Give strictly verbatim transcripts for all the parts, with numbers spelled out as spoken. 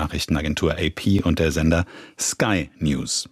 Nachrichtenagentur A P und der Sender Sky News.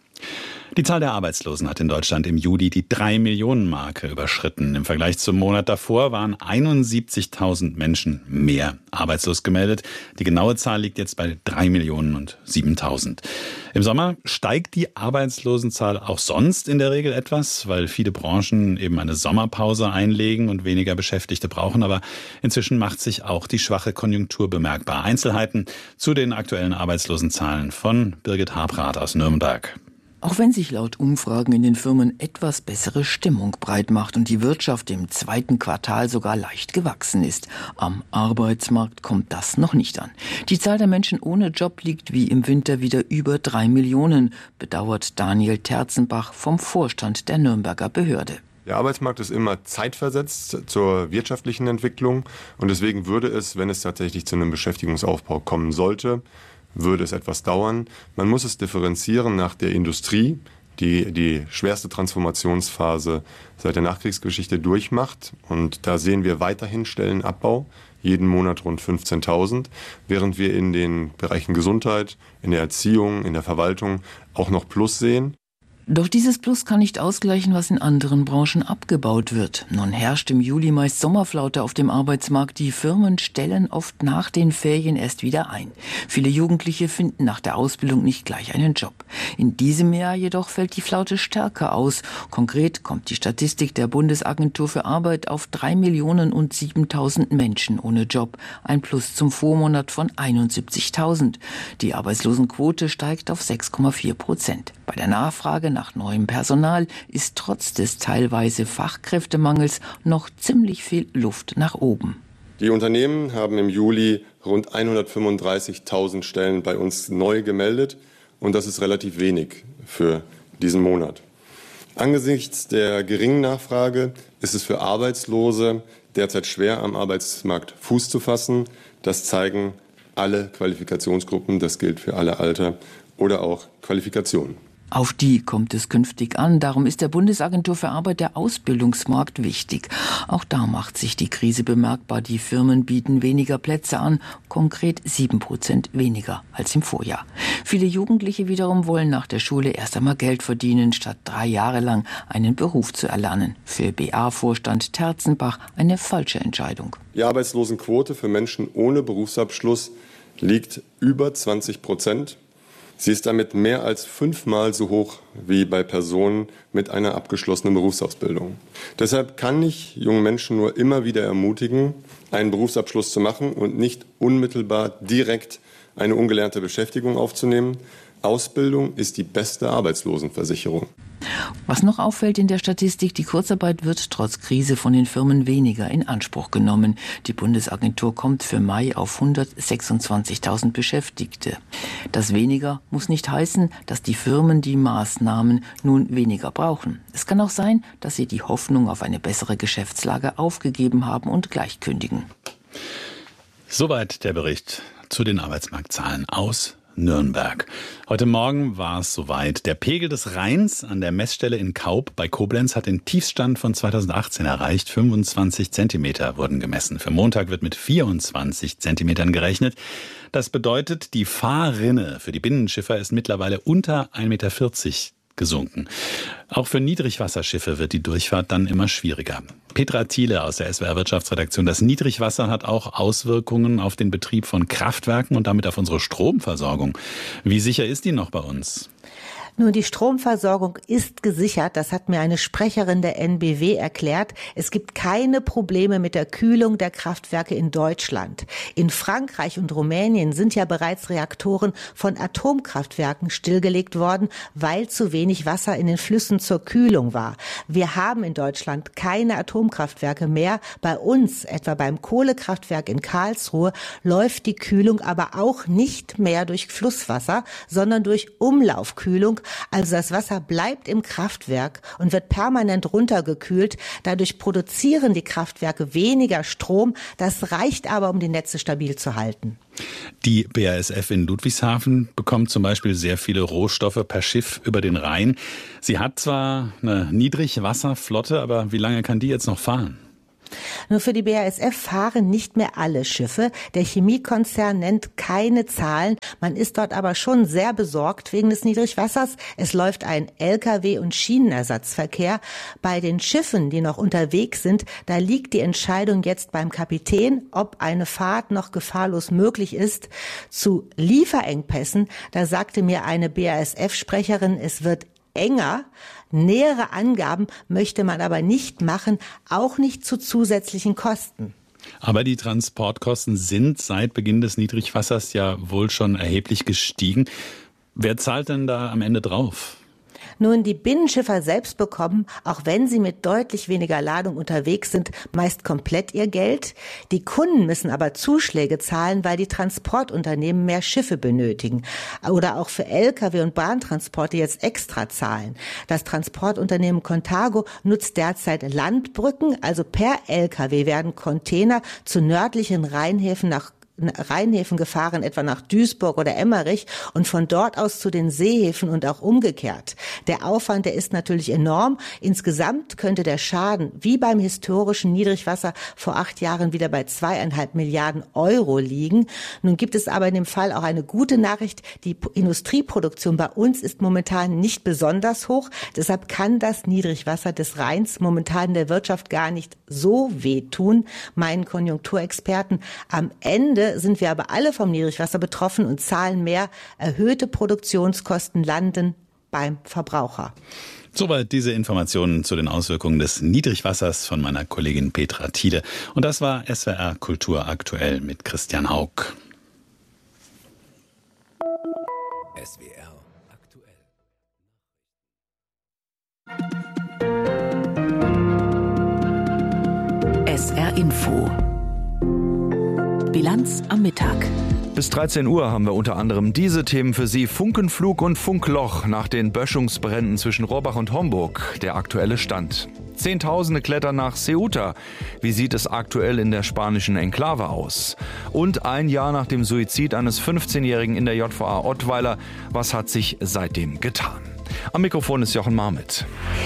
Die Zahl der Arbeitslosen hat in Deutschland im Juli die drei Millionen Marke überschritten. Im Vergleich zum Monat davor waren einundsiebzigtausend Menschen mehr arbeitslos gemeldet. Die genaue Zahl liegt jetzt bei drei Millionen und siebentausend. Im Sommer steigt die Arbeitslosenzahl auch sonst in der Regel etwas, weil viele Branchen eben eine Sommerpause einlegen und weniger Beschäftigte brauchen. Aber inzwischen macht sich auch die schwache Konjunktur bemerkbar. Einzelheiten zu den aktuellen Arbeitslosenzahlen von Birgit Habrath aus Nürnberg. Auch wenn sich laut Umfragen in den Firmen etwas bessere Stimmung breit macht und die Wirtschaft im zweiten Quartal sogar leicht gewachsen ist, am Arbeitsmarkt kommt das noch nicht an. Die Zahl der Menschen ohne Job liegt wie im Winter wieder über drei Millionen, bedauert Daniel Terzenbach vom Vorstand der Nürnberger Behörde. Der Arbeitsmarkt ist immer zeitversetzt zur wirtschaftlichen Entwicklung und deswegen würde es, wenn es tatsächlich zu einem Beschäftigungsaufbau kommen sollte, würde es etwas dauern. Man muss es differenzieren nach der Industrie, die die schwerste Transformationsphase seit der Nachkriegsgeschichte durchmacht. Und da sehen wir weiterhin Stellenabbau, jeden Monat rund fünfzehntausend, während wir in den Bereichen Gesundheit, in der Erziehung, in der Verwaltung auch noch Plus sehen. Doch dieses Plus kann nicht ausgleichen, was in anderen Branchen abgebaut wird. Nun herrscht im Juli meist Sommerflaute auf dem Arbeitsmarkt. Die Firmen stellen oft nach den Ferien erst wieder ein. Viele Jugendliche finden nach der Ausbildung nicht gleich einen Job. In diesem Jahr jedoch fällt die Flaute stärker aus. Konkret kommt die Statistik der Bundesagentur für Arbeit auf drei Millionen und siebentausend Menschen ohne Job. Ein Plus zum Vormonat von einundsiebzigtausend. Die Arbeitslosenquote steigt auf sechs Komma vier Prozent. Bei der Nachfrage nach neuem Personal ist trotz des teilweise Fachkräftemangels noch ziemlich viel Luft nach oben. Die Unternehmen haben im Juli rund hundertfünfunddreißigtausend Stellen bei uns neu gemeldet und das ist relativ wenig für diesen Monat. Angesichts der geringen Nachfrage ist es für Arbeitslose derzeit schwer, am Arbeitsmarkt Fuß zu fassen. Das zeigen alle Qualifikationsgruppen, das gilt für alle Alter oder auch Qualifikationen. Auf die kommt es künftig an. Darum ist der Bundesagentur für Arbeit der Ausbildungsmarkt wichtig. Auch da macht sich die Krise bemerkbar. Die Firmen bieten weniger Plätze an, konkret sieben Prozent weniger als im Vorjahr. Viele Jugendliche wiederum wollen nach der Schule erst einmal Geld verdienen, statt drei Jahre lang einen Beruf zu erlernen. Für B A-Vorstand Terzenbach eine falsche Entscheidung. Die Arbeitslosenquote für Menschen ohne Berufsabschluss liegt über zwanzig Prozent. Sie ist damit mehr als fünfmal so hoch wie bei Personen mit einer abgeschlossenen Berufsausbildung. Deshalb kann ich junge Menschen nur immer wieder ermutigen, einen Berufsabschluss zu machen und nicht unmittelbar direkt eine ungelernte Beschäftigung aufzunehmen. Ausbildung ist die beste Arbeitslosenversicherung. Was noch auffällt in der Statistik, die Kurzarbeit wird trotz Krise von den Firmen weniger in Anspruch genommen. Die Bundesagentur kommt für Mai auf hundertsechsundzwanzigtausend Beschäftigte. Das weniger muss nicht heißen, dass die Firmen die Maßnahmen nun weniger brauchen. Es kann auch sein, dass sie die Hoffnung auf eine bessere Geschäftslage aufgegeben haben und gleich kündigen. Soweit der Bericht zu den Arbeitsmarktzahlen aus Nürnberg. Heute Morgen war es soweit. Der Pegel des Rheins an der Messstelle in Kaub bei Koblenz hat den Tiefstand von zweitausendachtzehn erreicht. fünfundzwanzig Zentimeter wurden gemessen. Für Montag wird mit vierundzwanzig Zentimetern gerechnet. Das bedeutet, die Fahrrinne für die Binnenschiffer ist mittlerweile unter ein Meter vierzig gesunken. Auch für Niedrigwasserschiffe wird die Durchfahrt dann immer schwieriger. Petra Thiele aus der S W R Wirtschaftsredaktion. Das Niedrigwasser hat auch Auswirkungen auf den Betrieb von Kraftwerken und damit auf unsere Stromversorgung. Wie sicher ist die noch bei uns? Nun, die Stromversorgung ist gesichert. Das hat mir eine Sprecherin der N B W erklärt. Es gibt keine Probleme mit der Kühlung der Kraftwerke in Deutschland. In Frankreich und Rumänien sind ja bereits Reaktoren von Atomkraftwerken stillgelegt worden, weil zu wenig Wasser in den Flüssen zur Kühlung war. Wir haben in Deutschland keine Atomkraftwerke mehr. Bei uns, etwa beim Kohlekraftwerk in Karlsruhe, läuft die Kühlung aber auch nicht mehr durch Flusswasser, sondern durch Umlaufkühlung. Also das Wasser bleibt im Kraftwerk und wird permanent runtergekühlt. Dadurch produzieren die Kraftwerke weniger Strom. Das reicht aber, um die Netze stabil zu halten. Die B A S F in Ludwigshafen bekommt zum Beispiel sehr viele Rohstoffe per Schiff über den Rhein. Sie hat zwar eine Niedrigwasserflotte, aber wie lange kann die jetzt noch fahren? Nur für die B A S F fahren nicht mehr alle Schiffe. Der Chemiekonzern nennt keine Zahlen. Man ist dort aber schon sehr besorgt wegen des Niedrigwassers. Es läuft ein L K W- und Schienenersatzverkehr. Bei den Schiffen, die noch unterwegs sind, da liegt die Entscheidung jetzt beim Kapitän, ob eine Fahrt noch gefahrlos möglich ist. Zu Lieferengpässen, da sagte mir eine B A S F-Sprecherin, es wird enger. Nähere Angaben möchte man aber nicht machen, auch nicht zu zusätzlichen Kosten. Aber die Transportkosten sind seit Beginn des Niedrigwassers ja wohl schon erheblich gestiegen. Wer zahlt denn da am Ende drauf? Nun, die Binnenschiffer selbst bekommen, auch wenn sie mit deutlich weniger Ladung unterwegs sind, meist komplett ihr Geld. Die Kunden müssen aber Zuschläge zahlen, weil die Transportunternehmen mehr Schiffe benötigen. Oder auch für L K W- und Bahntransporte jetzt extra zahlen. Das Transportunternehmen Contago nutzt derzeit Landbrücken, also per L K W werden Container zu nördlichen Rheinhäfen nach Rheinhäfen gefahren, etwa nach Duisburg oder Emmerich und von dort aus zu den Seehäfen und auch umgekehrt. Der Aufwand, der ist natürlich enorm. Insgesamt könnte der Schaden wie beim historischen Niedrigwasser vor acht Jahren wieder bei zweieinhalb Milliarden Euro liegen. Nun gibt es aber in dem Fall auch eine gute Nachricht. Die Industrieproduktion bei uns ist momentan nicht besonders hoch. Deshalb kann das Niedrigwasser des Rheins momentan der Wirtschaft gar nicht so wehtun, meinen Konjunkturexperten. Am Ende sind wir aber alle vom Niedrigwasser betroffen und zahlen mehr. Erhöhte Produktionskosten landen beim Verbraucher. Soweit diese Informationen zu den Auswirkungen des Niedrigwassers von meiner Kollegin Petra Tiede. Und das war S W R Kultur aktuell mit Christian Haug. S W R aktuell. S R Info. Bilanz am Mittag. Bis dreizehn Uhr haben wir unter anderem diese Themen für Sie. Funkenflug und Funkloch nach den Böschungsbränden zwischen Rohrbach und Homburg. Der aktuelle Stand. Zehntausende klettern nach Ceuta. Wie sieht es aktuell in der spanischen Enklave aus? Und ein Jahr nach dem Suizid eines fünfzehnjährigen in der J V A Ottweiler. Was hat sich seitdem getan? Am Mikrofon ist Jochen Marmit.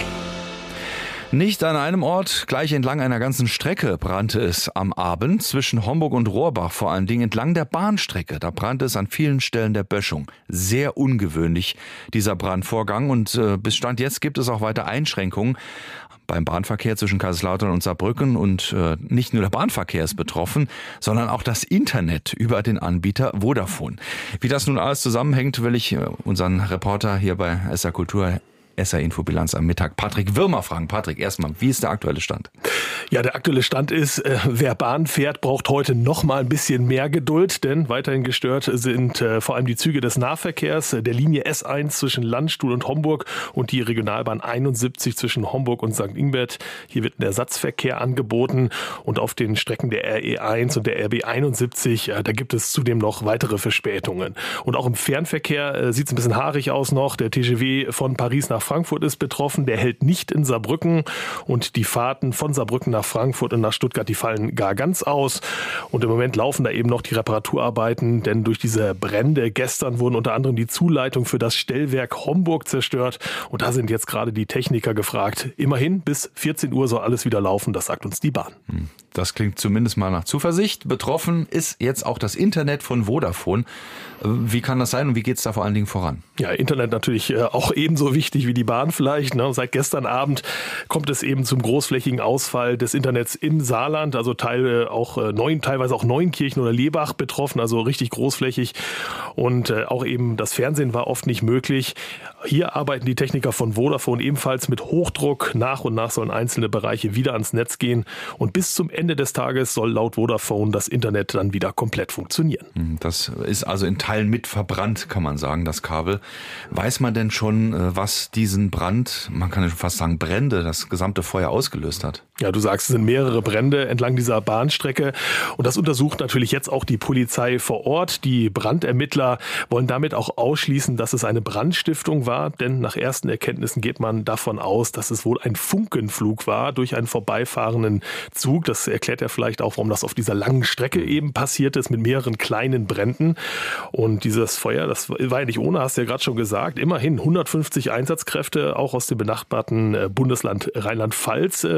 Nicht an einem Ort, gleich entlang einer ganzen Strecke brannte es am Abend zwischen Homburg und Rohrbach, vor allen Dingen entlang der Bahnstrecke. Da brannte es an vielen Stellen der Böschung. Sehr ungewöhnlich, dieser Brandvorgang. Und äh, bis Stand jetzt gibt es auch weiter Einschränkungen beim Bahnverkehr zwischen Kaiserslautern und Saarbrücken. Und äh, nicht nur der Bahnverkehr ist betroffen, sondern auch das Internet über den Anbieter Vodafone. Wie das nun alles zusammenhängt, will ich äh, unseren Reporter hier bei S R Kultur S R Info Bilanz am Mittag, Patrick Wirmer, fragen. Patrick, erstmal, wie ist der aktuelle Stand? Ja, der aktuelle Stand ist, äh, wer Bahn fährt, braucht heute noch mal ein bisschen mehr Geduld, denn weiterhin gestört sind äh, vor allem die Züge des Nahverkehrs, äh, der Linie S eins zwischen Landstuhl und Homburg und die Regionalbahn einundsiebzig zwischen Homburg und Sankt Ingbert. Hier wird ein Ersatzverkehr angeboten und auf den Strecken der R E eins und der R B einundsiebzig, äh, da gibt es zudem noch weitere Verspätungen. Und auch im Fernverkehr äh, sieht es ein bisschen haarig aus noch. Der T G V von Paris nach Frankfurt ist betroffen, der hält nicht in Saarbrücken und die Fahrten von Saarbrücken nach Frankfurt und nach Stuttgart, die fallen gar ganz aus. Und im Moment laufen da eben noch die Reparaturarbeiten, denn durch diese Brände gestern wurden unter anderem die Zuleitung für das Stellwerk Homburg zerstört und da sind jetzt gerade die Techniker gefragt. Immerhin bis vierzehn Uhr soll alles wieder laufen, das sagt uns die Bahn. Das klingt zumindest mal nach Zuversicht. Betroffen ist jetzt auch das Internet von Vodafone. Wie kann das sein und wie geht es da vor allen Dingen voran? Ja, Internet natürlich auch ebenso wichtig wie die Bahn vielleicht. Ne? Seit gestern Abend kommt es eben zum großflächigen Ausfall des Internets im Saarland, also Teile auch äh, neun, teilweise auch Neunkirchen oder Lebach betroffen, also richtig großflächig. Und äh, auch eben das Fernsehen war oft nicht möglich. Hier arbeiten die Techniker von Vodafone ebenfalls mit Hochdruck. Nach und nach sollen einzelne Bereiche wieder ans Netz gehen. Und bis zum Ende des Tages soll laut Vodafone das Internet dann wieder komplett funktionieren. Das ist also in Teilen mit verbrannt, kann man sagen, das Kabel. Weiß man denn schon, was diesen Brand, man kann ja schon fast sagen Brände, das gesamte Feuer ausgelöst hat? Ja, du sagst, es sind mehrere Brände entlang dieser Bahnstrecke. Und das untersucht natürlich jetzt auch die Polizei vor Ort. Die Brandermittler wollen damit auch ausschließen, dass es eine Brandstiftung war. Denn nach ersten Erkenntnissen geht man davon aus, dass es wohl ein Funkenflug war durch einen vorbeifahrenden Zug. Das erklärt ja vielleicht auch, warum das auf dieser langen Strecke eben passiert ist mit mehreren kleinen Bränden. Und dieses Feuer, das war ja nicht ohne, hast du ja gerade schon gesagt. Immerhin hundertfünfzig Einsatzkräfte, auch aus dem benachbarten Bundesland Rheinland-Pfalz, waren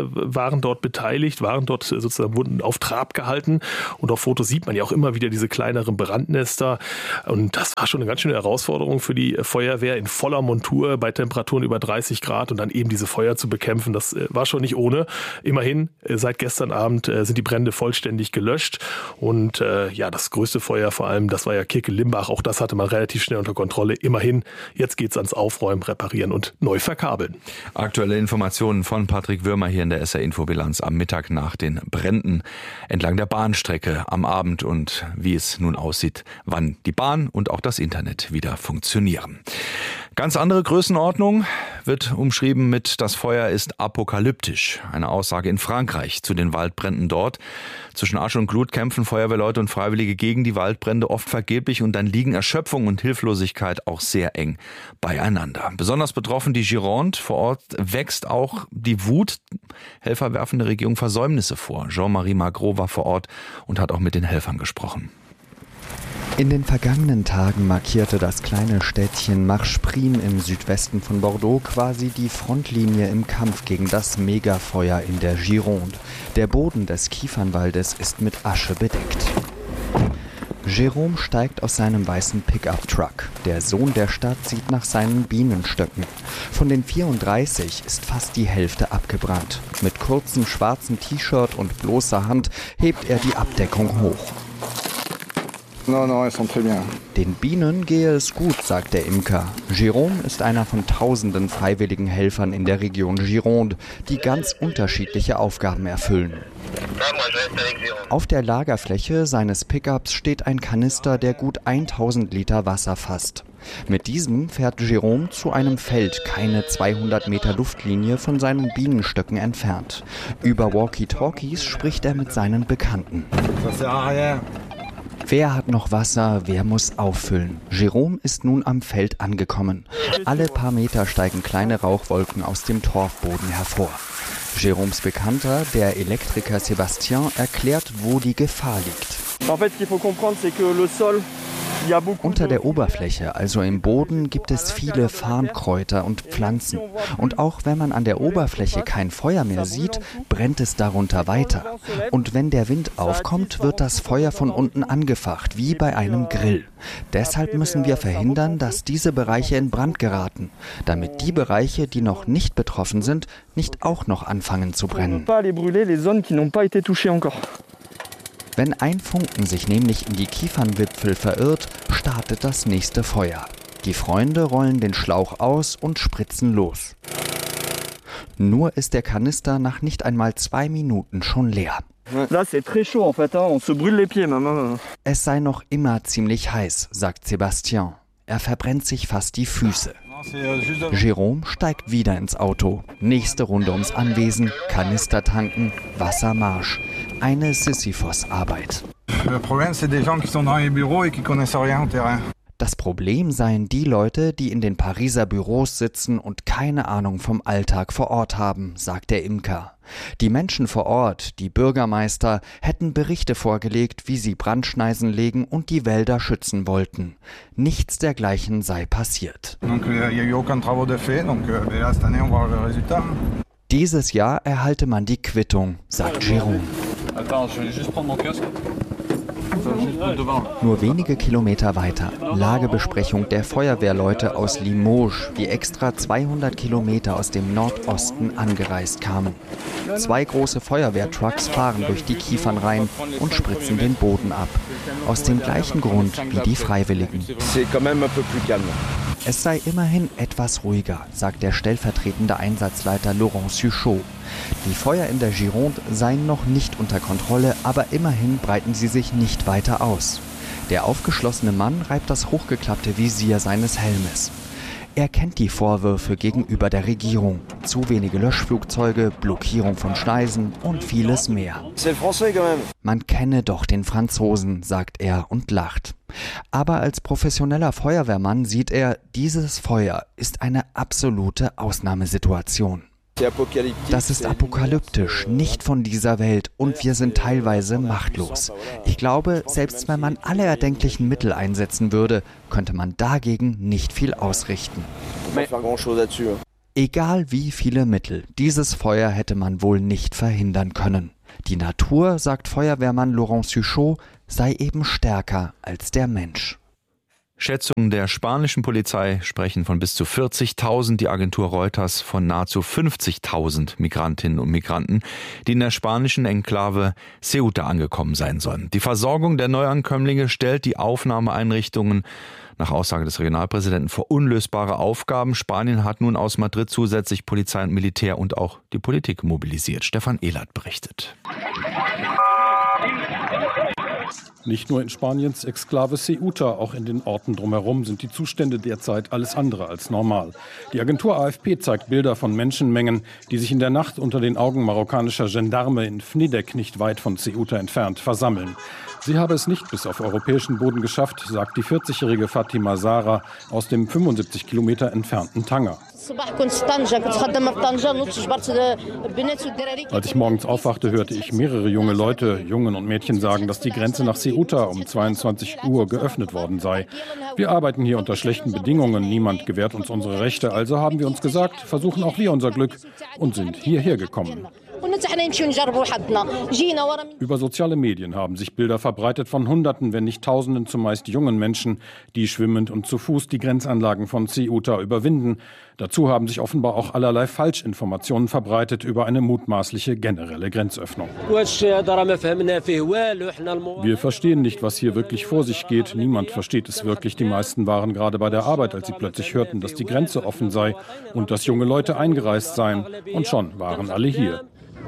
waren dort beteiligt, waren dort sozusagen, wurden auf Trab gehalten. Und auf Fotos sieht man ja auch immer wieder diese kleineren Brandnester. Und das war schon eine ganz schöne Herausforderung für die Feuerwehr in voller Montur bei Temperaturen über dreißig Grad und dann eben diese Feuer zu bekämpfen. Das war schon nicht ohne. Immerhin, seit gestern Abend sind die Brände vollständig gelöscht. Und äh, ja, das größte Feuer vor allem, das war ja Kirke-Limbach. Auch das hatte man relativ schnell unter Kontrolle. Immerhin, jetzt geht's ans Aufräumen, Reparieren und neu verkabeln. Aktuelle Informationen von Patrick Würmer hier in der S R-Infobilanz am Mittag nach den Bränden entlang der Bahnstrecke am Abend und wie es nun aussieht, wann die Bahn und auch das Internet wieder funktionieren. Ganz andere Größenordnung wird umschrieben mit „Das Feuer ist apokalyptisch". Eine Aussage in Frankreich zu den Waldbränden dort. Zwischen Asche und Glut kämpfen Feuerwehrleute und Freiwillige gegen die Waldbrände, oft vergeblich, und dann liegen Erschöpfung und Hilflosigkeit auch sehr eng beieinander. Besonders betroffen die Gironde. Vor Ort wächst auch die Wut. Helfer werfen der Regierung Versäumnisse vor. Jean-Marie Magro war vor Ort und hat auch mit den Helfern gesprochen. In den vergangenen Tagen markierte das kleine Städtchen Marchprim im Südwesten von Bordeaux quasi die Frontlinie im Kampf gegen das Megafeuer in der Gironde. Der Boden des Kiefernwaldes ist mit Asche bedeckt. Jérôme steigt aus seinem weißen Pickup-Truck. Der Sohn der Stadt sieht nach seinen Bienenstöcken. Von den vierunddreißig ist fast die Hälfte abgebrannt. Mit kurzem schwarzen T-Shirt und bloßer Hand hebt er die Abdeckung hoch. Den Bienen gehe es gut, sagt der Imker. Jérôme ist einer von tausenden freiwilligen Helfern in der Region Gironde, die ganz unterschiedliche Aufgaben erfüllen. Auf der Lagerfläche seines Pickups steht ein Kanister, der gut tausend Liter Wasser fasst. Mit diesem fährt Jérôme zu einem Feld, keine zweihundert Meter Luftlinie von seinen Bienenstöcken entfernt. Über Walkie-Talkies spricht er mit seinen Bekannten. Wer hat noch Wasser, wer muss auffüllen? Jérôme ist nun am Feld angekommen. Alle paar Meter steigen kleine Rauchwolken aus dem Torfboden hervor. Jérômes Bekannter, der Elektriker Sébastien, erklärt, wo die Gefahr liegt. Unter der Oberfläche, also im Boden, gibt es viele Farnkräuter und Pflanzen. Und auch wenn man an der Oberfläche kein Feuer mehr sieht, brennt es darunter weiter. Und wenn der Wind aufkommt, wird das Feuer von unten angefacht, wie bei einem Grill. Deshalb müssen wir verhindern, dass diese Bereiche in Brand geraten, damit die Bereiche, die noch nicht betroffen sind, nicht auch noch anfangen zu brennen. Wenn ein Funken sich nämlich in die Kiefernwipfel verirrt, startet das nächste Feuer. Die Freunde rollen den Schlauch aus und spritzen los. Nur ist der Kanister nach nicht einmal zwei Minuten schon leer. Es sei noch immer ziemlich heiß, sagt Sébastien. Er verbrennt sich fast die Füße. Jérôme steigt wieder ins Auto. Nächste Runde ums Anwesen, Kanister tanken, Wassermarsch. Eine Sisyphos-Arbeit. Das Problem seien die Leute, die in den Pariser Büros sitzen und keine Ahnung vom Alltag vor Ort haben, sagt der Imker. Die Menschen vor Ort, die Bürgermeister, hätten Berichte vorgelegt, wie sie Brandschneisen legen und die Wälder schützen wollten. Nichts dergleichen sei passiert. Dieses Jahr erhalte man die Quittung, sagt Jérôme. Nur wenige Kilometer weiter, Lagebesprechung der Feuerwehrleute aus Limoges, die extra zweihundert Kilometer aus dem Nordosten angereist kamen. Zwei große Feuerwehrtrucks fahren durch die Kiefernreihen und spritzen den Boden ab. Aus dem gleichen Grund wie die Freiwilligen. Es sei immerhin etwas ruhiger, sagt der stellvertretende Einsatzleiter Laurent Suchot. Die Feuer in der Gironde seien noch nicht unter Kontrolle, aber immerhin breiten sie sich nicht weiter aus. Der aufgeschlossene Mann reibt das hochgeklappte Visier seines Helmes. Er kennt die Vorwürfe gegenüber der Regierung. Zu wenige Löschflugzeuge, Blockierung von Schneisen und vieles mehr. Man kenne doch den Franzosen, sagt er und lacht. Aber als professioneller Feuerwehrmann sieht er, dieses Feuer ist eine absolute Ausnahmesituation. Das ist apokalyptisch, nicht von dieser Welt und wir sind teilweise machtlos. Ich glaube, selbst wenn man alle erdenklichen Mittel einsetzen würde, könnte man dagegen nicht viel ausrichten. Egal wie viele Mittel, dieses Feuer hätte man wohl nicht verhindern können. Die Natur, sagt Feuerwehrmann Laurent Suchot, sei eben stärker als der Mensch. Schätzungen der spanischen Polizei sprechen von bis zu vierzigtausend, die Agentur Reuters von nahezu fünfzigtausend Migrantinnen und Migranten, die in der spanischen Enklave Ceuta angekommen sein sollen. Die Versorgung der Neuankömmlinge stellt die Aufnahmeeinrichtungen nach Aussage des Regionalpräsidenten vor unlösbare Aufgaben. Spanien hat nun aus Madrid zusätzlich Polizei und Militär und auch die Politik mobilisiert. Stefan Ehlert berichtet. Nicht nur in Spaniens Exklave Ceuta, auch in den Orten drumherum sind die Zustände derzeit alles andere als normal. Die Agentur A F P zeigt Bilder von Menschenmengen, die sich in der Nacht unter den Augen marokkanischer Gendarme in Fnidek, nicht weit von Ceuta entfernt, versammeln. Sie habe es nicht bis auf europäischen Boden geschafft, sagt die vierzigjährige Fatima Zara aus dem fünfundsiebzig Kilometer entfernten Tanger. Als ich morgens aufwachte, hörte ich mehrere junge Leute, Jungen und Mädchen sagen, dass die Grenze nach Ceuta um zweiundzwanzig Uhr geöffnet worden sei. Wir arbeiten hier unter schlechten Bedingungen, niemand gewährt uns unsere Rechte, also haben wir uns gesagt, versuchen auch wir unser Glück und sind hierher gekommen. Über soziale Medien haben sich Bilder verbreitet von Hunderten, wenn nicht Tausenden, zumeist jungen Menschen, die schwimmend und zu Fuß die Grenzanlagen von Ceuta überwinden. Dazu haben sich offenbar auch allerlei Falschinformationen verbreitet über eine mutmaßliche generelle Grenzöffnung. Wir verstehen nicht, was hier wirklich vor sich geht. Niemand versteht es wirklich. Die meisten waren gerade bei der Arbeit, als sie plötzlich hörten, dass die Grenze offen sei und dass junge Leute eingereist seien. Und schon waren alle hier.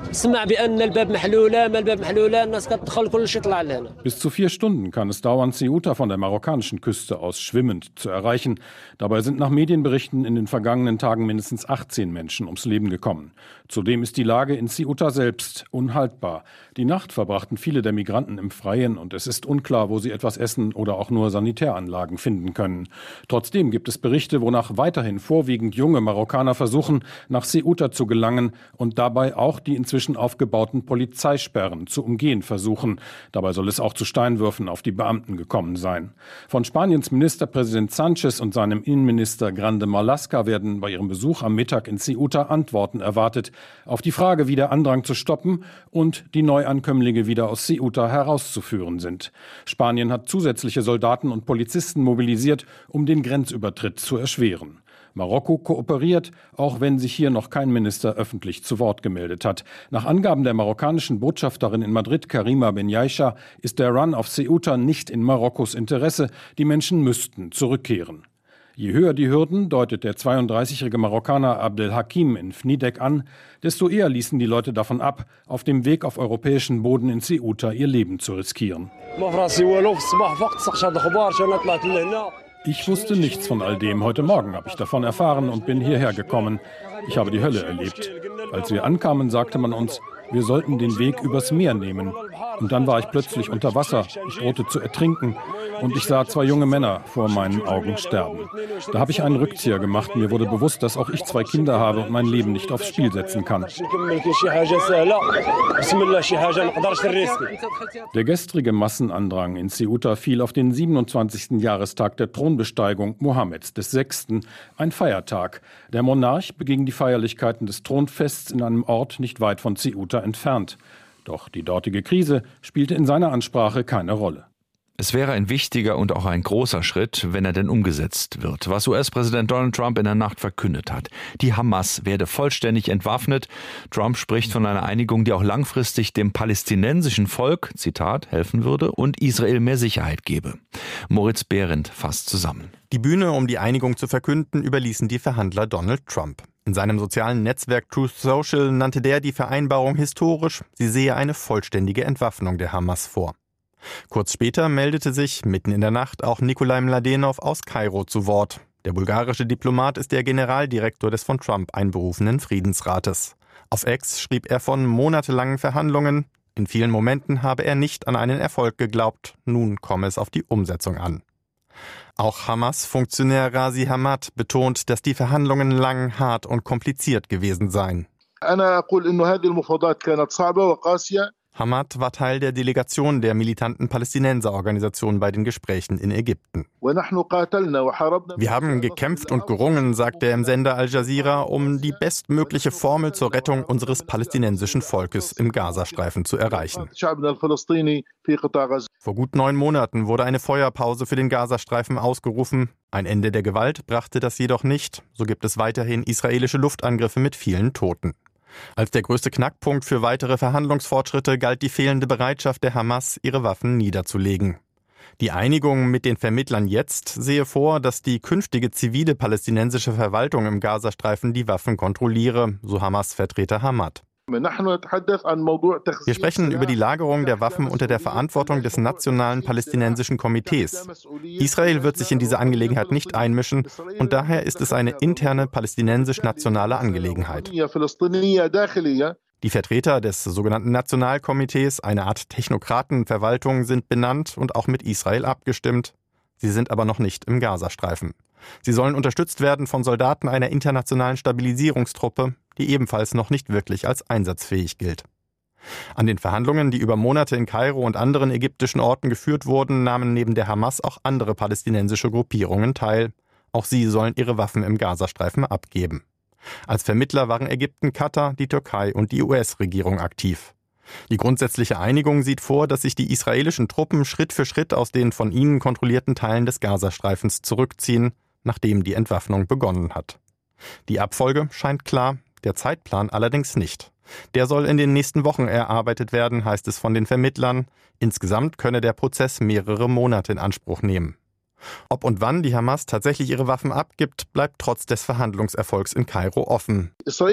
Bis zu vier Stunden kann es dauern, Ceuta von der marokkanischen Küste aus schwimmend zu erreichen. Dabei sind nach Medienberichten in den vergangenen Tagen mindestens achtzehn Menschen ums Leben gekommen. Zudem ist die Lage in Ceuta selbst unhaltbar. Die Nacht verbrachten viele der Migranten im Freien und es ist unklar, wo sie etwas essen oder auch nur Sanitäranlagen finden können. Trotzdem gibt es Berichte, wonach weiterhin vorwiegend junge Marokkaner versuchen, nach Ceuta zu gelangen und dabei auch die inzwischen aufgebauten Polizeisperren zu umgehen versuchen. Dabei soll es auch zu Steinwürfen auf die Beamten gekommen sein. Von Spaniens Ministerpräsident Sánchez und seinem Innenminister Grande Marlaska werden bei ihrem Besuch am Mittag in Ceuta Antworten erwartet auf die Frage, wie der Andrang zu stoppen und die Neuankömmlinge wieder aus Ceuta herauszuführen sind. Spanien hat zusätzliche Soldaten und Polizisten mobilisiert, um den Grenzübertritt zu erschweren. Marokko kooperiert, auch wenn sich hier noch kein Minister öffentlich zu Wort gemeldet hat. Nach Angaben der marokkanischen Botschafterin in Madrid, Karima Benyaisha, ist der Run auf Ceuta nicht in Marokkos Interesse. Die Menschen müssten zurückkehren. Je höher die Hürden, deutet der zweiunddreißigjährige Marokkaner Abdelhakim in Fnidek an, desto eher ließen die Leute davon ab, auf dem Weg auf europäischen Boden in Ceuta ihr Leben zu riskieren. Ich wusste nichts von all dem. Heute Morgen habe ich davon erfahren und bin hierher gekommen. Ich habe die Hölle erlebt. Als wir ankamen, sagte man uns, wir sollten den Weg übers Meer nehmen. Und dann war ich plötzlich unter Wasser. Ich drohte zu ertrinken. Und ich sah zwei junge Männer vor meinen Augen sterben. Da habe ich einen Rückzieher gemacht. Mir wurde bewusst, dass auch ich zwei Kinder habe und mein Leben nicht aufs Spiel setzen kann. Der gestrige Massenandrang in Ceuta fiel auf den siebenundzwanzigsten Jahrestag der Thronbesteigung Mohammeds des Sechsten, ein Feiertag. Der Monarch beging die Feierlichkeiten des Thronfests in einem Ort nicht weit von Ceuta entfernt. Doch die dortige Krise spielte in seiner Ansprache keine Rolle. Es wäre ein wichtiger und auch ein großer Schritt, wenn er denn umgesetzt wird, was U S-Präsident Donald Trump in der Nacht verkündet hat. Die Hamas werde vollständig entwaffnet. Trump spricht von einer Einigung, die auch langfristig dem palästinensischen Volk, Zitat, helfen würde und Israel mehr Sicherheit gebe. Moritz Behrendt fasst zusammen. Die Bühne, um die Einigung zu verkünden, überließen die Verhandler Donald Trump. In seinem sozialen Netzwerk Truth Social nannte der die Vereinbarung historisch. Sie sehe eine vollständige Entwaffnung der Hamas vor. Kurz später meldete sich mitten in der Nacht auch Nikolai Mladenov aus Kairo zu Wort. Der bulgarische Diplomat ist der Generaldirektor des von Trump einberufenen Friedensrates. Auf X schrieb er von monatelangen Verhandlungen. In vielen Momenten habe er nicht an einen Erfolg geglaubt. Nun komme es auf die Umsetzung an. Auch Hamas-Funktionär Ghazi Hamad betont, dass die Verhandlungen lang, hart und kompliziert gewesen seien. Hamad war Teil der Delegation der militanten Palästinenserorganisation bei den Gesprächen in Ägypten. Wir haben gekämpft und gerungen, sagt er im Sender Al Jazeera, um die bestmögliche Formel zur Rettung unseres palästinensischen Volkes im Gazastreifen zu erreichen. Vor gut neun Monaten wurde eine Feuerpause für den Gazastreifen ausgerufen. Ein Ende der Gewalt brachte das jedoch nicht. So gibt es weiterhin israelische Luftangriffe mit vielen Toten. Als der größte Knackpunkt für weitere Verhandlungsfortschritte galt die fehlende Bereitschaft der Hamas, ihre Waffen niederzulegen. Die Einigung mit den Vermittlern jetzt sehe vor, dass die künftige zivile palästinensische Verwaltung im Gazastreifen die Waffen kontrolliere, so Hamas-Vertreter Hamad. Wir sprechen über die Lagerung der Waffen unter der Verantwortung des Nationalen Palästinensischen Komitees. Israel wird sich in diese Angelegenheit nicht einmischen und daher ist es eine interne palästinensisch-nationale Angelegenheit. Die Vertreter des sogenannten Nationalkomitees, eine Art Technokratenverwaltung, sind benannt und auch mit Israel abgestimmt. Sie sind aber noch nicht im Gazastreifen. Sie sollen unterstützt werden von Soldaten einer internationalen Stabilisierungstruppe, die ebenfalls noch nicht wirklich als einsatzfähig gilt. An den Verhandlungen, die über Monate in Kairo und anderen ägyptischen Orten geführt wurden, nahmen neben der Hamas auch andere palästinensische Gruppierungen teil. Auch sie sollen ihre Waffen im Gazastreifen abgeben. Als Vermittler waren Ägypten, Katar, die Türkei und die U S-Regierung aktiv. Die grundsätzliche Einigung sieht vor, dass sich die israelischen Truppen Schritt für Schritt aus den von ihnen kontrollierten Teilen des Gazastreifens zurückziehen, nachdem die Entwaffnung begonnen hat. Die Abfolge scheint klar, der Zeitplan allerdings nicht. Der soll in den nächsten Wochen erarbeitet werden, heißt es von den Vermittlern. Insgesamt könne der Prozess mehrere Monate in Anspruch nehmen. Ob und wann die Hamas tatsächlich ihre Waffen abgibt, bleibt trotz des Verhandlungserfolgs in Kairo offen.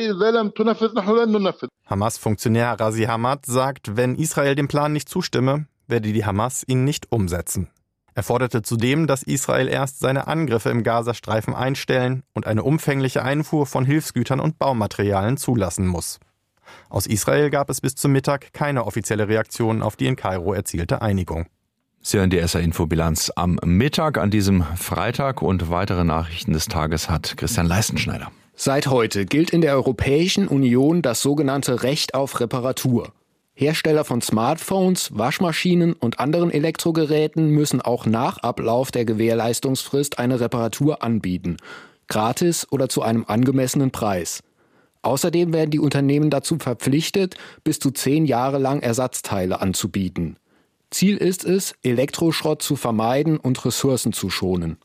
Hamas-Funktionär Razi Hamad sagt, wenn Israel dem Plan nicht zustimme, werde die Hamas ihn nicht umsetzen. Er forderte zudem, dass Israel erst seine Angriffe im Gazastreifen einstellen und eine umfängliche Einfuhr von Hilfsgütern und Baumaterialien zulassen muss. Aus Israel gab es bis zum Mittag keine offizielle Reaktion auf die in Kairo erzielte Einigung. Sie hören die S R-Infobilanz am Mittag an diesem Freitag und weitere Nachrichten des Tages hat Christian Leistenschneider. Seit heute gilt in der Europäischen Union das sogenannte Recht auf Reparatur. Hersteller von Smartphones, Waschmaschinen und anderen Elektrogeräten müssen auch nach Ablauf der Gewährleistungsfrist eine Reparatur anbieten. Gratis oder zu einem angemessenen Preis. Außerdem werden die Unternehmen dazu verpflichtet, bis zu zehn Jahre lang Ersatzteile anzubieten. Ziel ist es, Elektroschrott zu vermeiden und Ressourcen zu schonen.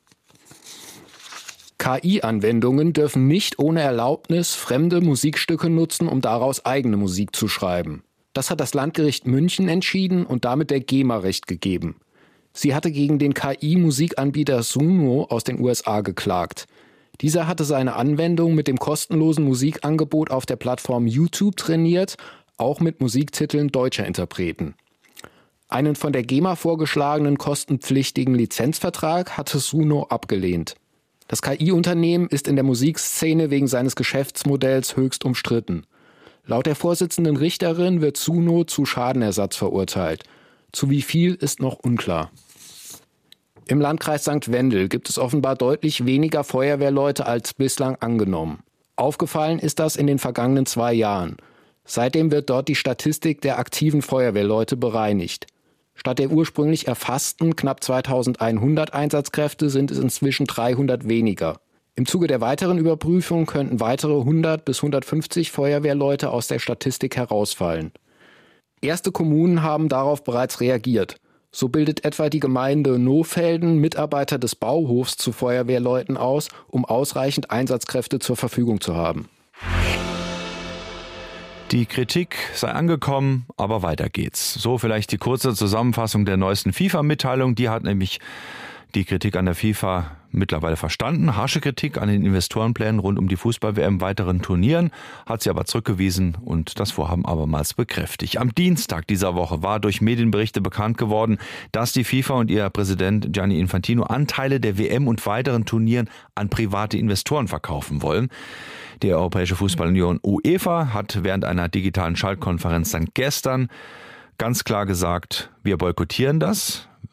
K I-Anwendungen dürfen nicht ohne Erlaubnis fremde Musikstücke nutzen, um daraus eigene Musik zu schreiben. Das hat das Landgericht München entschieden und damit der GEMA Recht gegeben. Sie hatte gegen den K I-Musikanbieter Suno aus den U S A geklagt. Dieser hatte seine Anwendung mit dem kostenlosen Musikangebot auf der Plattform YouTube trainiert, auch mit Musiktiteln deutscher Interpreten. Einen von der GEMA vorgeschlagenen kostenpflichtigen Lizenzvertrag hatte Suno abgelehnt. Das K I-Unternehmen ist in der Musikszene wegen seines Geschäftsmodells höchst umstritten. Laut der Vorsitzenden Richterin wird Suno zu Schadenersatz verurteilt. Zu wie viel ist noch unklar. Im Landkreis Sankt Wendel gibt es offenbar deutlich weniger Feuerwehrleute als bislang angenommen. Aufgefallen ist das in den vergangenen zwei Jahren. Seitdem wird dort die Statistik der aktiven Feuerwehrleute bereinigt. Statt der ursprünglich erfassten knapp zweitausendeinhundert Einsatzkräfte sind es inzwischen dreihundert weniger. Im Zuge der weiteren Überprüfung könnten weitere hundert bis hundertfünfzig Feuerwehrleute aus der Statistik herausfallen. Erste Kommunen haben darauf bereits reagiert. So bildet etwa die Gemeinde Nohfelden Mitarbeiter des Bauhofs zu Feuerwehrleuten aus, um ausreichend Einsatzkräfte zur Verfügung zu haben. Die Kritik sei angekommen, aber weiter geht's. So vielleicht die kurze Zusammenfassung der neuesten FIFA-Mitteilung. Die hat nämlich die Kritik an der FIFA mittlerweile verstanden. Harsche Kritik an den Investorenplänen rund um die Fußball-W M weiteren Turnieren hat sie aber zurückgewiesen und das Vorhaben abermals bekräftigt. Am Dienstag dieser Woche war durch Medienberichte bekannt geworden, dass die FIFA und ihr Präsident Gianni Infantino Anteile der W M und weiteren Turnieren an private Investoren verkaufen wollen. Die Europäische Fußballunion UEFA hat während einer digitalen Schaltkonferenz dann gestern ganz klar gesagt, wir boykottieren das.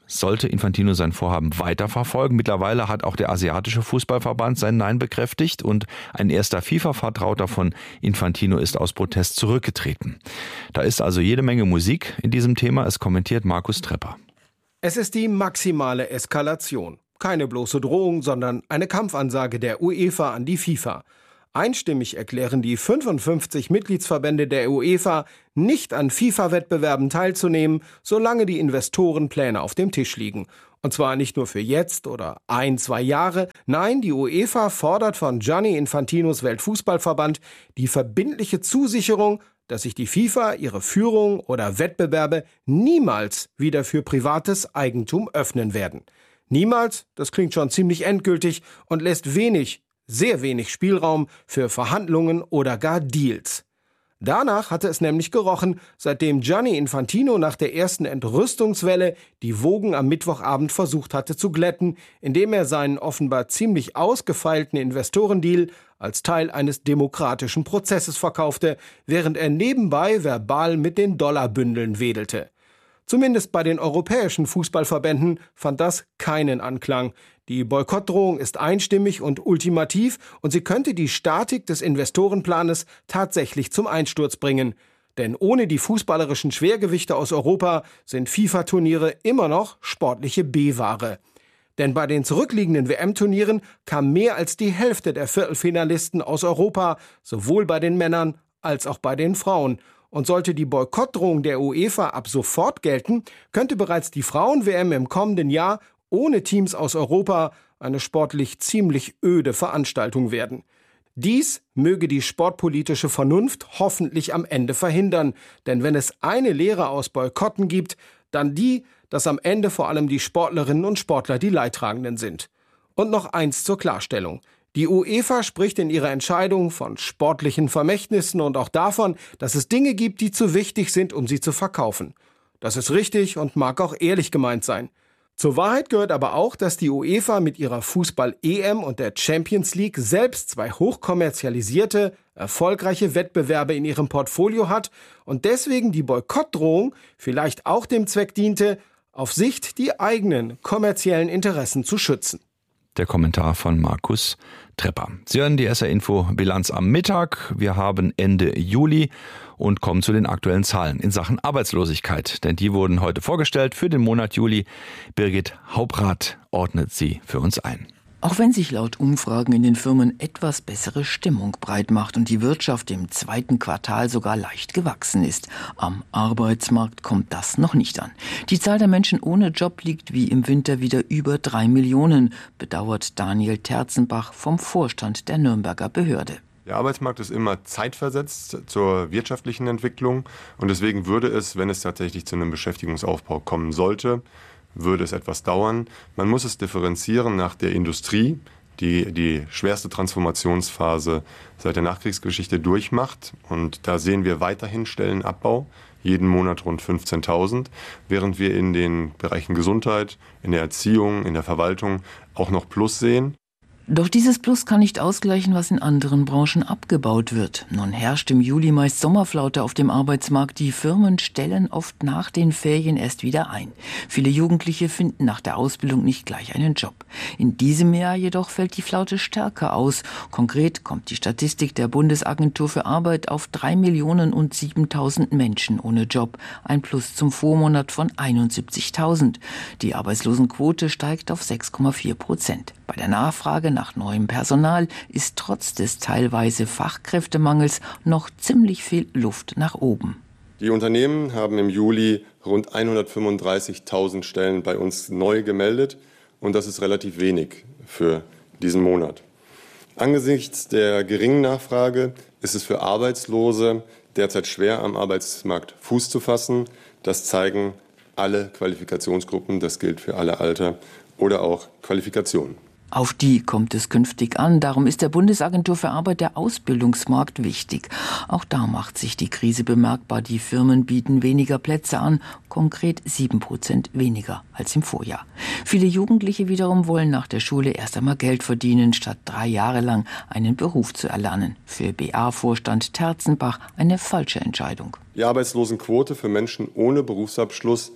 sollte Infantino sein Vorhaben weiterverfolgen. Mittlerweile hat auch der asiatische Fußballverband sein Nein bekräftigt und ein erster FIFA-Vertrauter von Infantino ist aus Protest zurückgetreten. Da ist also jede Menge Musik in diesem Thema. Es kommentiert Markus Trepper. Es ist die maximale Eskalation. Keine bloße Drohung, sondern eine Kampfansage der UEFA an die FIFA. Einstimmig erklären die fünfundfünfzig Mitgliedsverbände der UEFA, nicht an FIFA-Wettbewerben teilzunehmen, solange die Investorenpläne auf dem Tisch liegen. Und zwar nicht nur für jetzt oder ein, zwei Jahre. Nein, die UEFA fordert von Gianni Infantinos Weltfußballverband die verbindliche Zusicherung, dass sich die FIFA ihre Führung oder Wettbewerbe niemals wieder für privates Eigentum öffnen werden. Niemals, das klingt schon ziemlich endgültig und lässt wenig, sehr wenig Spielraum für Verhandlungen oder gar Deals. Danach hatte es nämlich gerochen, seitdem Gianni Infantino nach der ersten Entrüstungswelle die Wogen am Mittwochabend versucht hatte zu glätten, indem er seinen offenbar ziemlich ausgefeilten Investorendeal als Teil eines demokratischen Prozesses verkaufte, während er nebenbei verbal mit den Dollarbündeln wedelte. Zumindest bei den europäischen Fußballverbänden fand das keinen Anklang. Die Boykottdrohung ist einstimmig und ultimativ und sie könnte die Statik des Investorenplanes tatsächlich zum Einsturz bringen. Denn ohne die fußballerischen Schwergewichte aus Europa sind FIFA-Turniere immer noch sportliche B-Ware. Denn bei den zurückliegenden W M-Turnieren kam mehr als die Hälfte der Viertelfinalisten aus Europa, sowohl bei den Männern als auch bei den Frauen. Und sollte die Boykottdrohung der UEFA ab sofort gelten, könnte bereits die Frauen-W M im kommenden Jahr ohne Teams aus Europa eine sportlich ziemlich öde Veranstaltung werden. Dies möge die sportpolitische Vernunft hoffentlich am Ende verhindern, denn wenn es eine Lehre aus Boykotten gibt, dann die, dass am Ende vor allem die Sportlerinnen und Sportler die Leidtragenden sind. Und noch eins zur Klarstellung. Die UEFA spricht in ihrer Entscheidung von sportlichen Vermächtnissen und auch davon, dass es Dinge gibt, die zu wichtig sind, um sie zu verkaufen. Das ist richtig und mag auch ehrlich gemeint sein. Zur Wahrheit gehört aber auch, dass die UEFA mit ihrer Fußball-E M und der Champions League selbst zwei hochkommerzialisierte, erfolgreiche Wettbewerbe in ihrem Portfolio hat und deswegen die Boykottdrohung vielleicht auch dem Zweck diente, auf Sicht die eigenen kommerziellen Interessen zu schützen. Der Kommentar von Markus Trepper. Sie hören die S R-Info Bilanz am Mittag. Wir haben Ende Juli und kommen zu den aktuellen Zahlen in Sachen Arbeitslosigkeit. Denn die wurden heute vorgestellt für den Monat Juli. Birgit Hauprath ordnet sie für uns ein. Auch wenn sich laut Umfragen in den Firmen etwas bessere Stimmung breit macht und die Wirtschaft im zweiten Quartal sogar leicht gewachsen ist, am Arbeitsmarkt kommt das noch nicht an. Die Zahl der Menschen ohne Job liegt wie im Winter wieder über drei Millionen, bedauert Daniel Terzenbach vom Vorstand der Nürnberger Behörde. Der Arbeitsmarkt ist immer zeitversetzt zur wirtschaftlichen Entwicklung und deswegen würde es, wenn es tatsächlich zu einem Beschäftigungsaufbau kommen sollte, würde es etwas dauern. Man muss es differenzieren nach der Industrie, die die schwerste Transformationsphase seit der Nachkriegsgeschichte durchmacht. Und da sehen wir weiterhin Stellenabbau, jeden Monat rund fünfzehntausend, während wir in den Bereichen Gesundheit, in der Erziehung, in der Verwaltung auch noch Plus sehen. Doch dieses Plus kann nicht ausgleichen, was in anderen Branchen abgebaut wird. Nun herrscht im Juli meist Sommerflaute auf dem Arbeitsmarkt. Die Firmen stellen oft nach den Ferien erst wieder ein. Viele Jugendliche finden nach der Ausbildung nicht gleich einen Job. In diesem Jahr jedoch fällt die Flaute stärker aus. Konkret kommt die Statistik der Bundesagentur für Arbeit auf drei Millionen und siebentausend Menschen ohne Job. Ein Plus zum Vormonat von einundsiebzigtausend. Die Arbeitslosenquote steigt auf sechs Komma vier Prozent. Bei der Nachfrage nach neuem Personal ist trotz des teilweise Fachkräftemangels noch ziemlich viel Luft nach oben. Die Unternehmen haben im Juli rund hundertfünfunddreißigtausend Stellen bei uns neu gemeldet und das ist relativ wenig für diesen Monat. Angesichts der geringen Nachfrage ist es für Arbeitslose derzeit schwer, am Arbeitsmarkt Fuß zu fassen. Das zeigen alle Qualifikationsgruppen, das gilt für alle Alter oder auch Qualifikationen. Auf die kommt es künftig an. Darum ist der Bundesagentur für Arbeit der Ausbildungsmarkt wichtig. Auch da macht sich die Krise bemerkbar. Die Firmen bieten weniger Plätze an, konkret sieben Prozent weniger als im Vorjahr. Viele Jugendliche wiederum wollen nach der Schule erst einmal Geld verdienen, statt drei Jahre lang einen Beruf zu erlernen. Für B A-Vorstand Terzenbach eine falsche Entscheidung. Die Arbeitslosenquote für Menschen ohne Berufsabschluss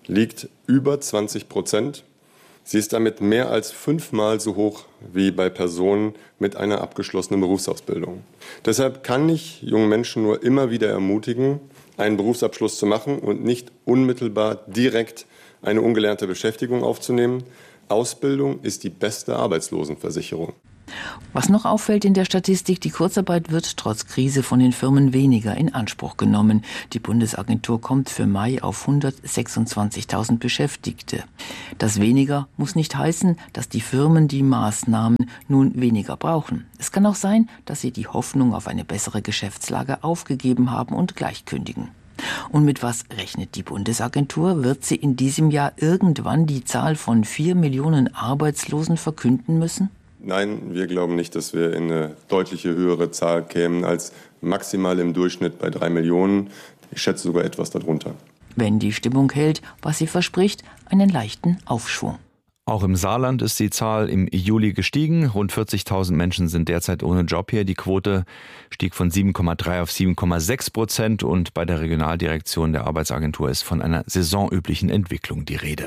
liegt über zwanzig Prozent. Sie ist damit mehr als fünfmal so hoch wie bei Personen mit einer abgeschlossenen Berufsausbildung. Deshalb kann ich junge Menschen nur immer wieder ermutigen, einen Berufsabschluss zu machen und nicht unmittelbar direkt eine ungelernte Beschäftigung aufzunehmen. Ausbildung ist die beste Arbeitslosenversicherung. Was noch auffällt in der Statistik, die Kurzarbeit wird trotz Krise von den Firmen weniger in Anspruch genommen. Die Bundesagentur kommt für Mai auf hundertsechsundzwanzigtausend Beschäftigte. Das weniger muss nicht heißen, dass die Firmen die Maßnahmen nun weniger brauchen. Es kann auch sein, dass sie die Hoffnung auf eine bessere Geschäftslage aufgegeben haben und gleich kündigen. Und mit was rechnet die Bundesagentur? Wird sie in diesem Jahr irgendwann die Zahl von vier Millionen Arbeitslosen verkünden müssen? Nein, wir glauben nicht, dass wir in eine deutliche höhere Zahl kämen als maximal im Durchschnitt bei drei Millionen. Ich schätze sogar etwas darunter. Wenn die Stimmung hält, was sie verspricht, einen leichten Aufschwung. Auch im Saarland ist die Zahl im Juli gestiegen. Rund vierzigtausend Menschen sind derzeit ohne Job hier. Die Quote stieg von sieben Komma drei auf sieben Komma sechs Prozent und bei der Regionaldirektion der Arbeitsagentur ist von einer saisonüblichen Entwicklung die Rede.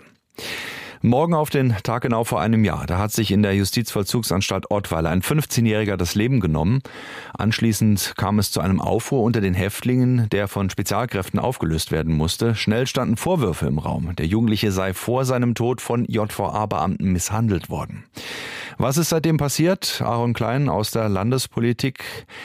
Morgen auf den Tag genau vor einem Jahr, da hat sich in der Justizvollzugsanstalt Ottweiler ein fünfzehnjähriger das Leben genommen. Anschließend kam es zu einem Aufruhr unter den Häftlingen, der von Spezialkräften aufgelöst werden musste. Schnell standen Vorwürfe im Raum. Der Jugendliche sei vor seinem Tod von J V A-Beamten misshandelt worden. Was ist seitdem passiert? Aaron Klein aus der Landespolitik.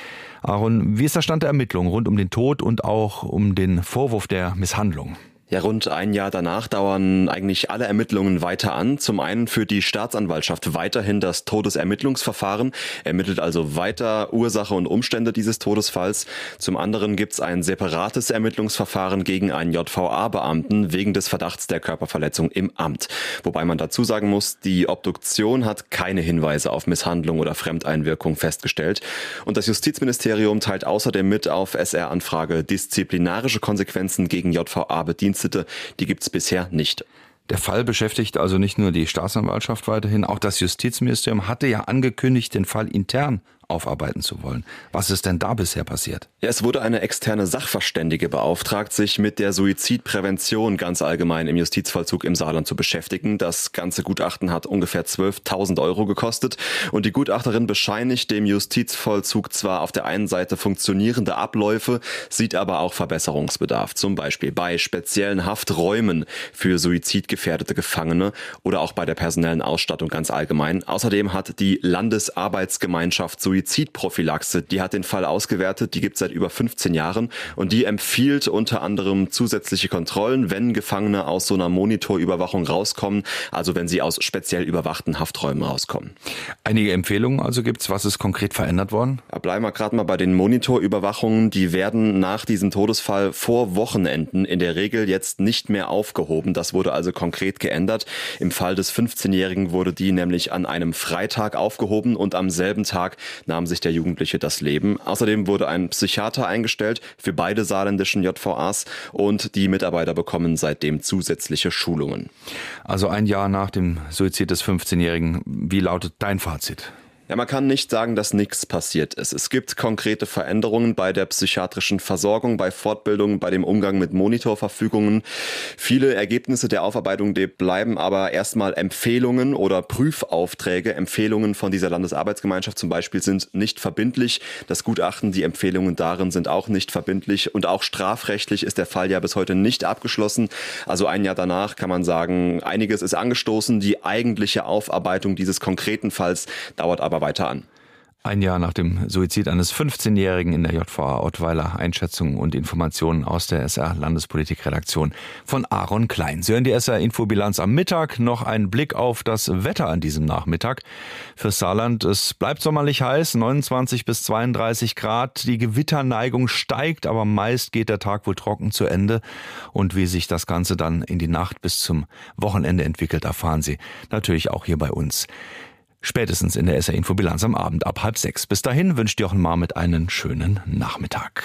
Aaron, wie ist der Stand der Ermittlungen rund um den Tod und auch um den Vorwurf der Misshandlung? Ja, rund ein Jahr danach dauern eigentlich alle Ermittlungen weiter an. Zum einen führt die Staatsanwaltschaft weiterhin das Todesermittlungsverfahren, ermittelt also weiter Ursache und Umstände dieses Todesfalls. Zum anderen gibt es ein separates Ermittlungsverfahren gegen einen J V A-Beamten wegen des Verdachts der Körperverletzung im Amt. Wobei man dazu sagen muss, die Obduktion hat keine Hinweise auf Misshandlung oder Fremdeinwirkung festgestellt. Und das Justizministerium teilt außerdem mit auf S R-Anfrage disziplinarische Konsequenzen gegen J V A-Bedienstete. Die gibt es bisher nicht. Der Fall beschäftigt also nicht nur die Staatsanwaltschaft weiterhin, auch das Justizministerium hatte ja angekündigt, den Fall intern aufarbeiten zu wollen. Was ist denn da bisher passiert? Ja, es wurde eine externe Sachverständige beauftragt, sich mit der Suizidprävention ganz allgemein im Justizvollzug im Saarland zu beschäftigen. Das ganze Gutachten hat ungefähr zwölftausend Euro gekostet und die Gutachterin bescheinigt dem Justizvollzug zwar auf der einen Seite funktionierende Abläufe, sieht aber auch Verbesserungsbedarf, zum Beispiel bei speziellen Hafträumen für suizidgefährdete Gefangene oder auch bei der personellen Ausstattung ganz allgemein. Außerdem hat die Landesarbeitsgemeinschaft Suizid Suizidprophylaxe, die hat den Fall ausgewertet, die gibt es seit über fünfzehn Jahren und die empfiehlt unter anderem zusätzliche Kontrollen, wenn Gefangene aus so einer Monitorüberwachung rauskommen, also wenn sie aus speziell überwachten Hafträumen rauskommen. Einige Empfehlungen also gibt's, was ist konkret verändert worden? Ja, bleiben wir gerade mal bei den Monitorüberwachungen, die werden nach diesem Todesfall vor Wochenenden in der Regel jetzt nicht mehr aufgehoben, das wurde also konkret geändert. Im Fall des fünfzehnjährigen wurde die nämlich an einem Freitag aufgehoben und am selben Tag nahm sich der Jugendliche das Leben. Außerdem wurde ein Psychiater eingestellt für beide saarländischen J V As und die Mitarbeiter bekommen seitdem zusätzliche Schulungen. Also ein Jahr nach dem Suizid des fünfzehnjährigen, wie lautet dein Fazit? Ja, man kann nicht sagen, dass nichts passiert ist. Es gibt konkrete Veränderungen bei der psychiatrischen Versorgung, bei Fortbildungen, bei dem Umgang mit Monitorverfügungen. Viele Ergebnisse der Aufarbeitung die bleiben aber erstmal Empfehlungen oder Prüfaufträge. Empfehlungen von dieser Landesarbeitsgemeinschaft zum Beispiel sind nicht verbindlich. Das Gutachten, die Empfehlungen darin sind auch nicht verbindlich. Und auch strafrechtlich ist der Fall ja bis heute nicht abgeschlossen. Also ein Jahr danach kann man sagen, einiges ist angestoßen. Die eigentliche Aufarbeitung dieses konkreten Falls dauert aber weiter an. Ein Jahr nach dem Suizid eines fünfzehnjährigen in der J V A Ottweiler. Einschätzungen und Informationen aus der S R-Landespolitik-Redaktion von Aaron Klein. Sie hören die S R-Infobilanz am Mittag. Noch ein Blick auf das Wetter an diesem Nachmittag. Fürs Saarland, es bleibt sommerlich heiß, neunundzwanzig bis zweiunddreißig Grad. Die Gewitterneigung steigt, aber meist geht der Tag wohl trocken zu Ende. Und wie sich das Ganze dann in die Nacht bis zum Wochenende entwickelt, erfahren Sie natürlich auch hier bei uns. Spätestens in der S R-Infobilanz am Abend ab halb sechs. Bis dahin wünscht Jochen Marmit einen schönen Nachmittag.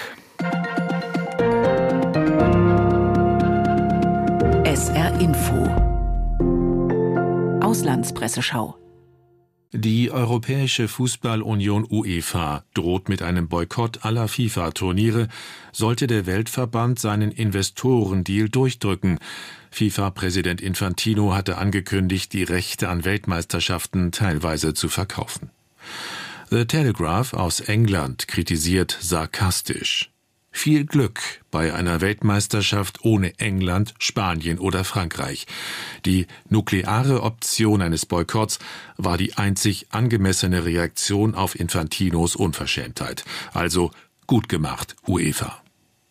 S R Info Auslandspresseschau Die Europäische Fußballunion UEFA droht mit einem Boykott aller FIFA-Turniere, sollte der Weltverband seinen Investorendeal durchdrücken. FIFA-Präsident Infantino hatte angekündigt, die Rechte an Weltmeisterschaften teilweise zu verkaufen. The Telegraph aus England kritisiert sarkastisch: Viel Glück bei einer Weltmeisterschaft ohne England, Spanien oder Frankreich. Die nukleare Option eines Boykotts war die einzig angemessene Reaktion auf Infantinos Unverschämtheit. Also gut gemacht, UEFA.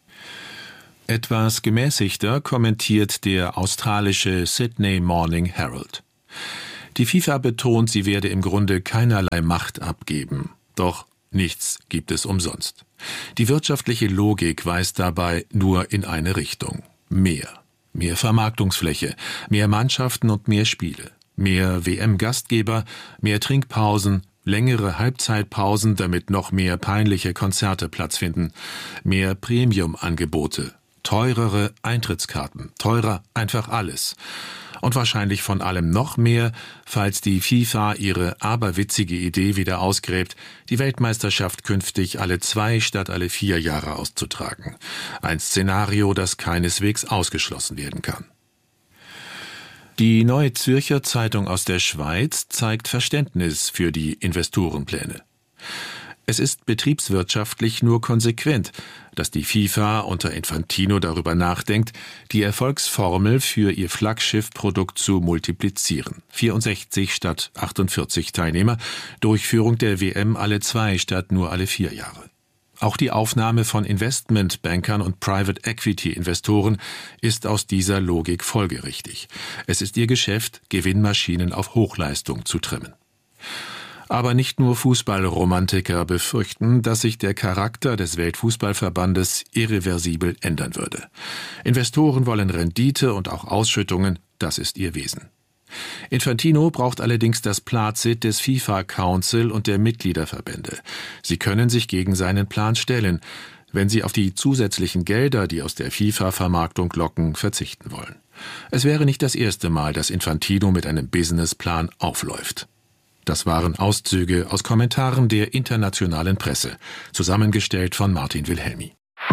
Etwas gemäßigter kommentiert der australische Sydney Morning Herald. Die FIFA betont, sie werde im Grunde keinerlei Macht abgeben. Doch nichts gibt es umsonst. Die wirtschaftliche Logik weist dabei nur in eine Richtung: Mehr. Mehr Vermarktungsfläche, mehr Mannschaften und mehr Spiele, mehr W M-Gastgeber, mehr Trinkpausen, längere Halbzeitpausen, damit noch mehr peinliche Konzerte Platz finden, mehr Premium-Angebote, teurere Eintrittskarten, teurer einfach alles. Und wahrscheinlich von allem noch mehr, falls die FIFA ihre aberwitzige Idee wieder ausgräbt, die Weltmeisterschaft künftig alle zwei statt alle vier Jahre auszutragen. Ein Szenario, das keineswegs ausgeschlossen werden kann. Die Neue Zürcher Zeitung aus der Schweiz zeigt Verständnis für die Investorenpläne. Es ist betriebswirtschaftlich nur konsequent, dass die FIFA unter Infantino darüber nachdenkt, die Erfolgsformel für ihr Flaggschiffprodukt zu multiplizieren. vierundsechzig statt achtundvierzig Teilnehmer, Durchführung der W M alle zwei statt nur alle vier Jahre. Auch die Aufnahme von Investmentbankern und Private-Equity-Investoren ist aus dieser Logik folgerichtig. Es ist ihr Geschäft, Gewinnmaschinen auf Hochleistung zu trimmen. Aber nicht nur Fußballromantiker befürchten, dass sich der Charakter des Weltfußballverbandes irreversibel ändern würde. Investoren wollen Rendite und auch Ausschüttungen, das ist ihr Wesen. Infantino braucht allerdings das Plazit des FIFA Council und der Mitgliederverbände. Sie können sich gegen seinen Plan stellen, wenn sie auf die zusätzlichen Gelder, die aus der FIFA-Vermarktung locken, verzichten wollen. Es wäre nicht das erste Mal, dass Infantino mit einem Businessplan aufläuft. Das waren Auszüge aus Kommentaren der internationalen Presse, zusammengestellt von Martin Wilhelmi.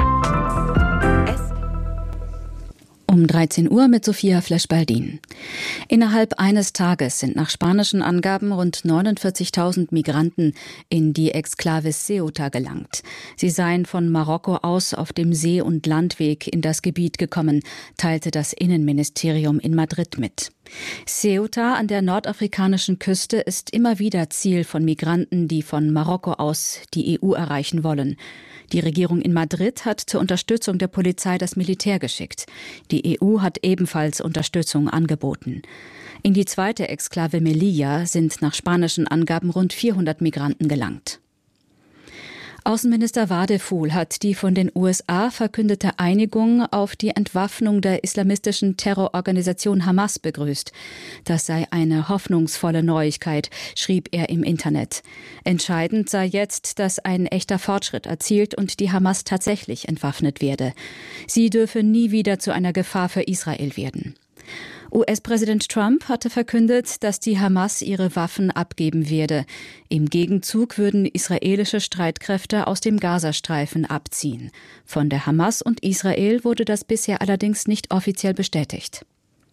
Um dreizehn Uhr mit Sophia Flesch-Baldin. Innerhalb eines Tages sind nach spanischen Angaben rund neunundvierzigtausend Migranten in die Exklave Ceuta gelangt. Sie seien von Marokko aus auf dem See- und Landweg in das Gebiet gekommen, teilte das Innenministerium in Madrid mit. Ceuta an der nordafrikanischen Küste ist immer wieder Ziel von Migranten, die von Marokko aus die E U erreichen wollen. Die Regierung in Madrid hat zur Unterstützung der Polizei das Militär geschickt. Die E U hat ebenfalls Unterstützung angeboten. In die zweite Exklave Melilla sind nach spanischen Angaben rund vierhundert Migranten gelangt. Außenminister Wadephul hat die von den U S A verkündete Einigung auf die Entwaffnung der islamistischen Terrororganisation Hamas begrüßt. Das sei eine hoffnungsvolle Neuigkeit, schrieb er im Internet. Entscheidend sei jetzt, dass ein echter Fortschritt erzielt und die Hamas tatsächlich entwaffnet werde. Sie dürfe nie wieder zu einer Gefahr für Israel werden. U S-Präsident Trump hatte verkündet, dass die Hamas ihre Waffen abgeben werde. Im Gegenzug würden israelische Streitkräfte aus dem Gazastreifen abziehen. Von der Hamas und Israel wurde das bisher allerdings nicht offiziell bestätigt.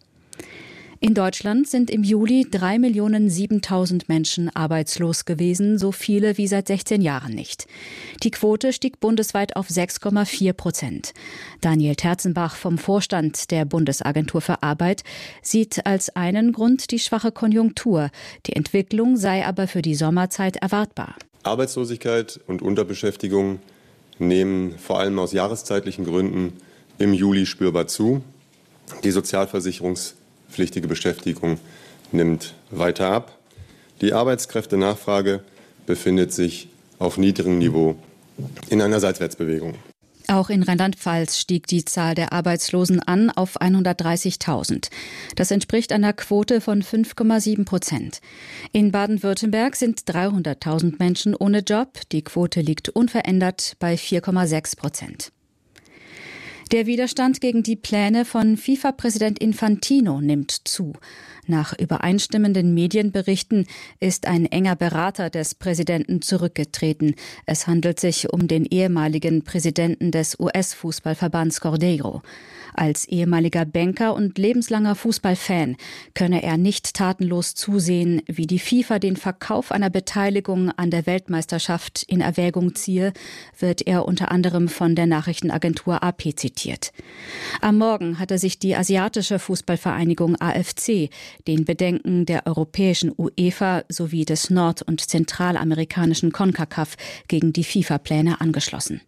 In Deutschland sind im Juli drei Millionen siebentausend Menschen arbeitslos gewesen, so viele wie seit sechzehn Jahren nicht. Die Quote stieg bundesweit auf sechs Komma vier Prozent. Daniel Terzenbach vom Vorstand der Bundesagentur für Arbeit sieht als einen Grund die schwache Konjunktur. Die Entwicklung sei aber für die Sommerzeit erwartbar. Arbeitslosigkeit und Unterbeschäftigung nehmen vor allem aus jahreszeitlichen Gründen im Juli spürbar zu. Die Sozialversicherungs pflichtige Beschäftigung nimmt weiter ab. Die Arbeitskräftenachfrage befindet sich auf niedrigem Niveau in einer Seitwärtsbewegung. Auch in Rheinland-Pfalz stieg die Zahl der Arbeitslosen an auf hundertdreißigtausend. Das entspricht einer Quote von fünf Komma sieben Prozent. In Baden-Württemberg sind dreihunderttausend Menschen ohne Job. Die Quote liegt unverändert bei vier Komma sechs Prozent. Der Widerstand gegen die Pläne von FIFA-Präsident Infantino nimmt zu. Nach übereinstimmenden Medienberichten ist ein enger Berater des Präsidenten zurückgetreten. Es handelt sich um den ehemaligen Präsidenten des U S-Fußballverbands Cordeiro. Als ehemaliger Banker und lebenslanger Fußballfan könne er nicht tatenlos zusehen, wie die FIFA den Verkauf einer Beteiligung an der Weltmeisterschaft in Erwägung ziehe, wird er unter anderem von der Nachrichtenagentur A P zitiert. Am Morgen hatte sich die asiatische Fußballvereinigung A F C den Bedenken der europäischen UEFA sowie des nord- und zentralamerikanischen CONCACAF gegen die FIFA-Pläne angeschlossen.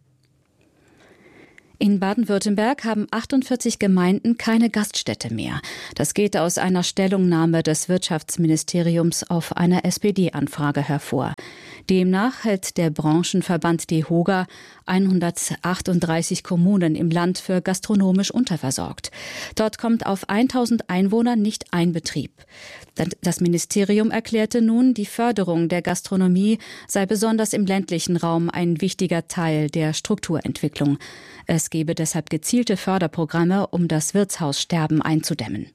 In Baden-Württemberg haben achtundvierzig Gemeinden keine Gaststätte mehr. Das geht aus einer Stellungnahme des Wirtschaftsministeriums auf einer S P D-Anfrage hervor. Demnach hält der Branchenverband DEHOGA hundertachtunddreißig Kommunen im Land für gastronomisch unterversorgt. Dort kommt auf tausend Einwohner nicht ein Betrieb. Das Ministerium erklärte nun, die Förderung der Gastronomie sei besonders im ländlichen Raum ein wichtiger Teil der Strukturentwicklung. Es gebe deshalb gezielte Förderprogramme, um das Wirtshaussterben einzudämmen.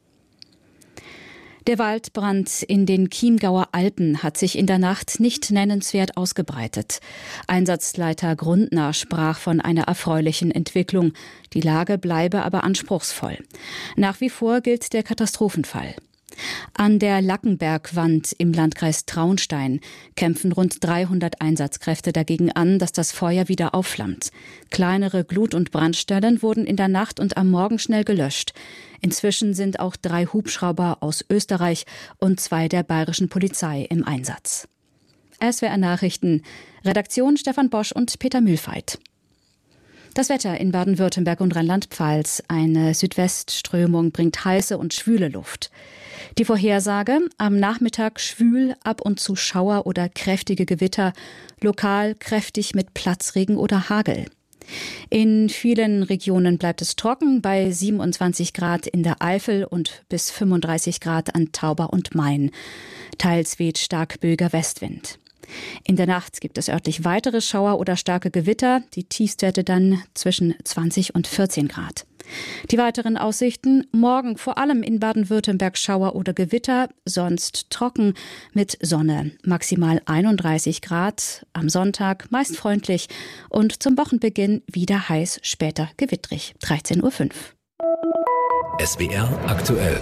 Der Waldbrand in den Chiemgauer Alpen hat sich in der Nacht nicht nennenswert ausgebreitet. Einsatzleiter Grundner sprach von einer erfreulichen Entwicklung. Die Lage bleibe aber anspruchsvoll. Nach wie vor gilt der Katastrophenfall. An der Lackenbergwand im Landkreis Traunstein kämpfen rund dreihundert Einsatzkräfte dagegen an, dass das Feuer wieder aufflammt. Kleinere Glut- und Brandstellen wurden in der Nacht und am Morgen schnell gelöscht. Inzwischen sind auch drei Hubschrauber aus Österreich und zwei der bayerischen Polizei im Einsatz. S W R Nachrichten, Redaktion Stefan Bosch und Peter Mühlfeit. Das Wetter in Baden-Württemberg und Rheinland-Pfalz. Eine Südwestströmung bringt heiße und schwüle Luft. Die Vorhersage: am Nachmittag schwül, ab und zu Schauer oder kräftige Gewitter, lokal kräftig mit Platzregen oder Hagel. In vielen Regionen bleibt es trocken, bei siebenundzwanzig Grad in der Eifel und bis fünfunddreißig Grad an Tauber und Main. Teils weht stark böiger Westwind. In der Nacht gibt es örtlich weitere Schauer oder starke Gewitter, die Tiefstwerte dann zwischen zwanzig und vierzehn Grad. Die weiteren Aussichten: morgen vor allem in Baden-Württemberg Schauer oder Gewitter, sonst trocken mit Sonne, maximal einunddreißig Grad, am Sonntag meist freundlich und zum Wochenbeginn wieder heiß, später gewittrig, dreizehn Uhr fünf. S W R aktuell.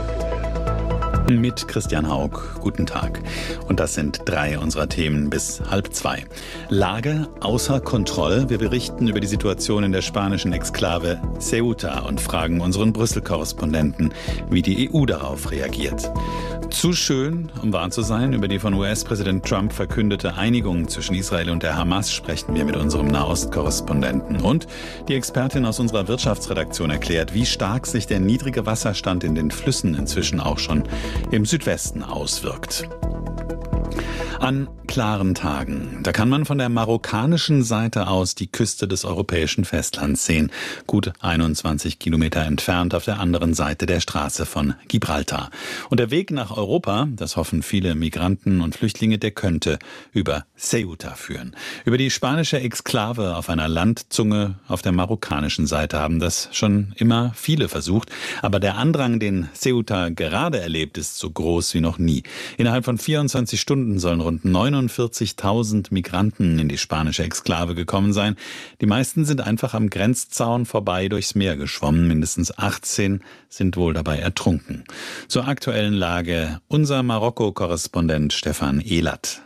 Mit Christian Haug. Guten Tag. Und das sind drei unserer Themen bis halb zwei. Lage außer Kontrolle. Wir berichten über die Situation in der spanischen Exklave Ceuta und fragen unseren Brüssel-Korrespondenten, wie die E U darauf reagiert. Zu schön, um wahr zu sein, über die von U S-Präsident Trump verkündete Einigung zwischen Israel und der Hamas sprechen wir mit unserem Nahost-Korrespondenten. Und die Expertin aus unserer Wirtschaftsredaktion erklärt, wie stark sich der niedrige Wasserstand in den Flüssen inzwischen auch schon im Südwesten auswirkt. An klaren Tagen, da kann man von der marokkanischen Seite aus die Küste des europäischen Festlands sehen, gut einundzwanzig Kilometer entfernt auf der anderen Seite der Straße von Gibraltar. Und der Weg nach Europa, das hoffen viele Migranten und Flüchtlinge, der könnte über Ceuta führen. Über die spanische Exklave auf einer Landzunge auf der marokkanischen Seite haben das schon immer viele versucht, aber der Andrang, den Ceuta gerade erlebt, ist so groß wie noch nie. Innerhalb von vierundzwanzig Stunden sollen rund neunundvierzigtausend Migranten in die spanische Exklave gekommen sein. Die meisten sind einfach am Grenzzaun vorbei durchs Meer geschwommen. Mindestens achtzehn sind wohl dabei ertrunken. Zur aktuellen Lage unser Marokko-Korrespondent Stefan Ehlert.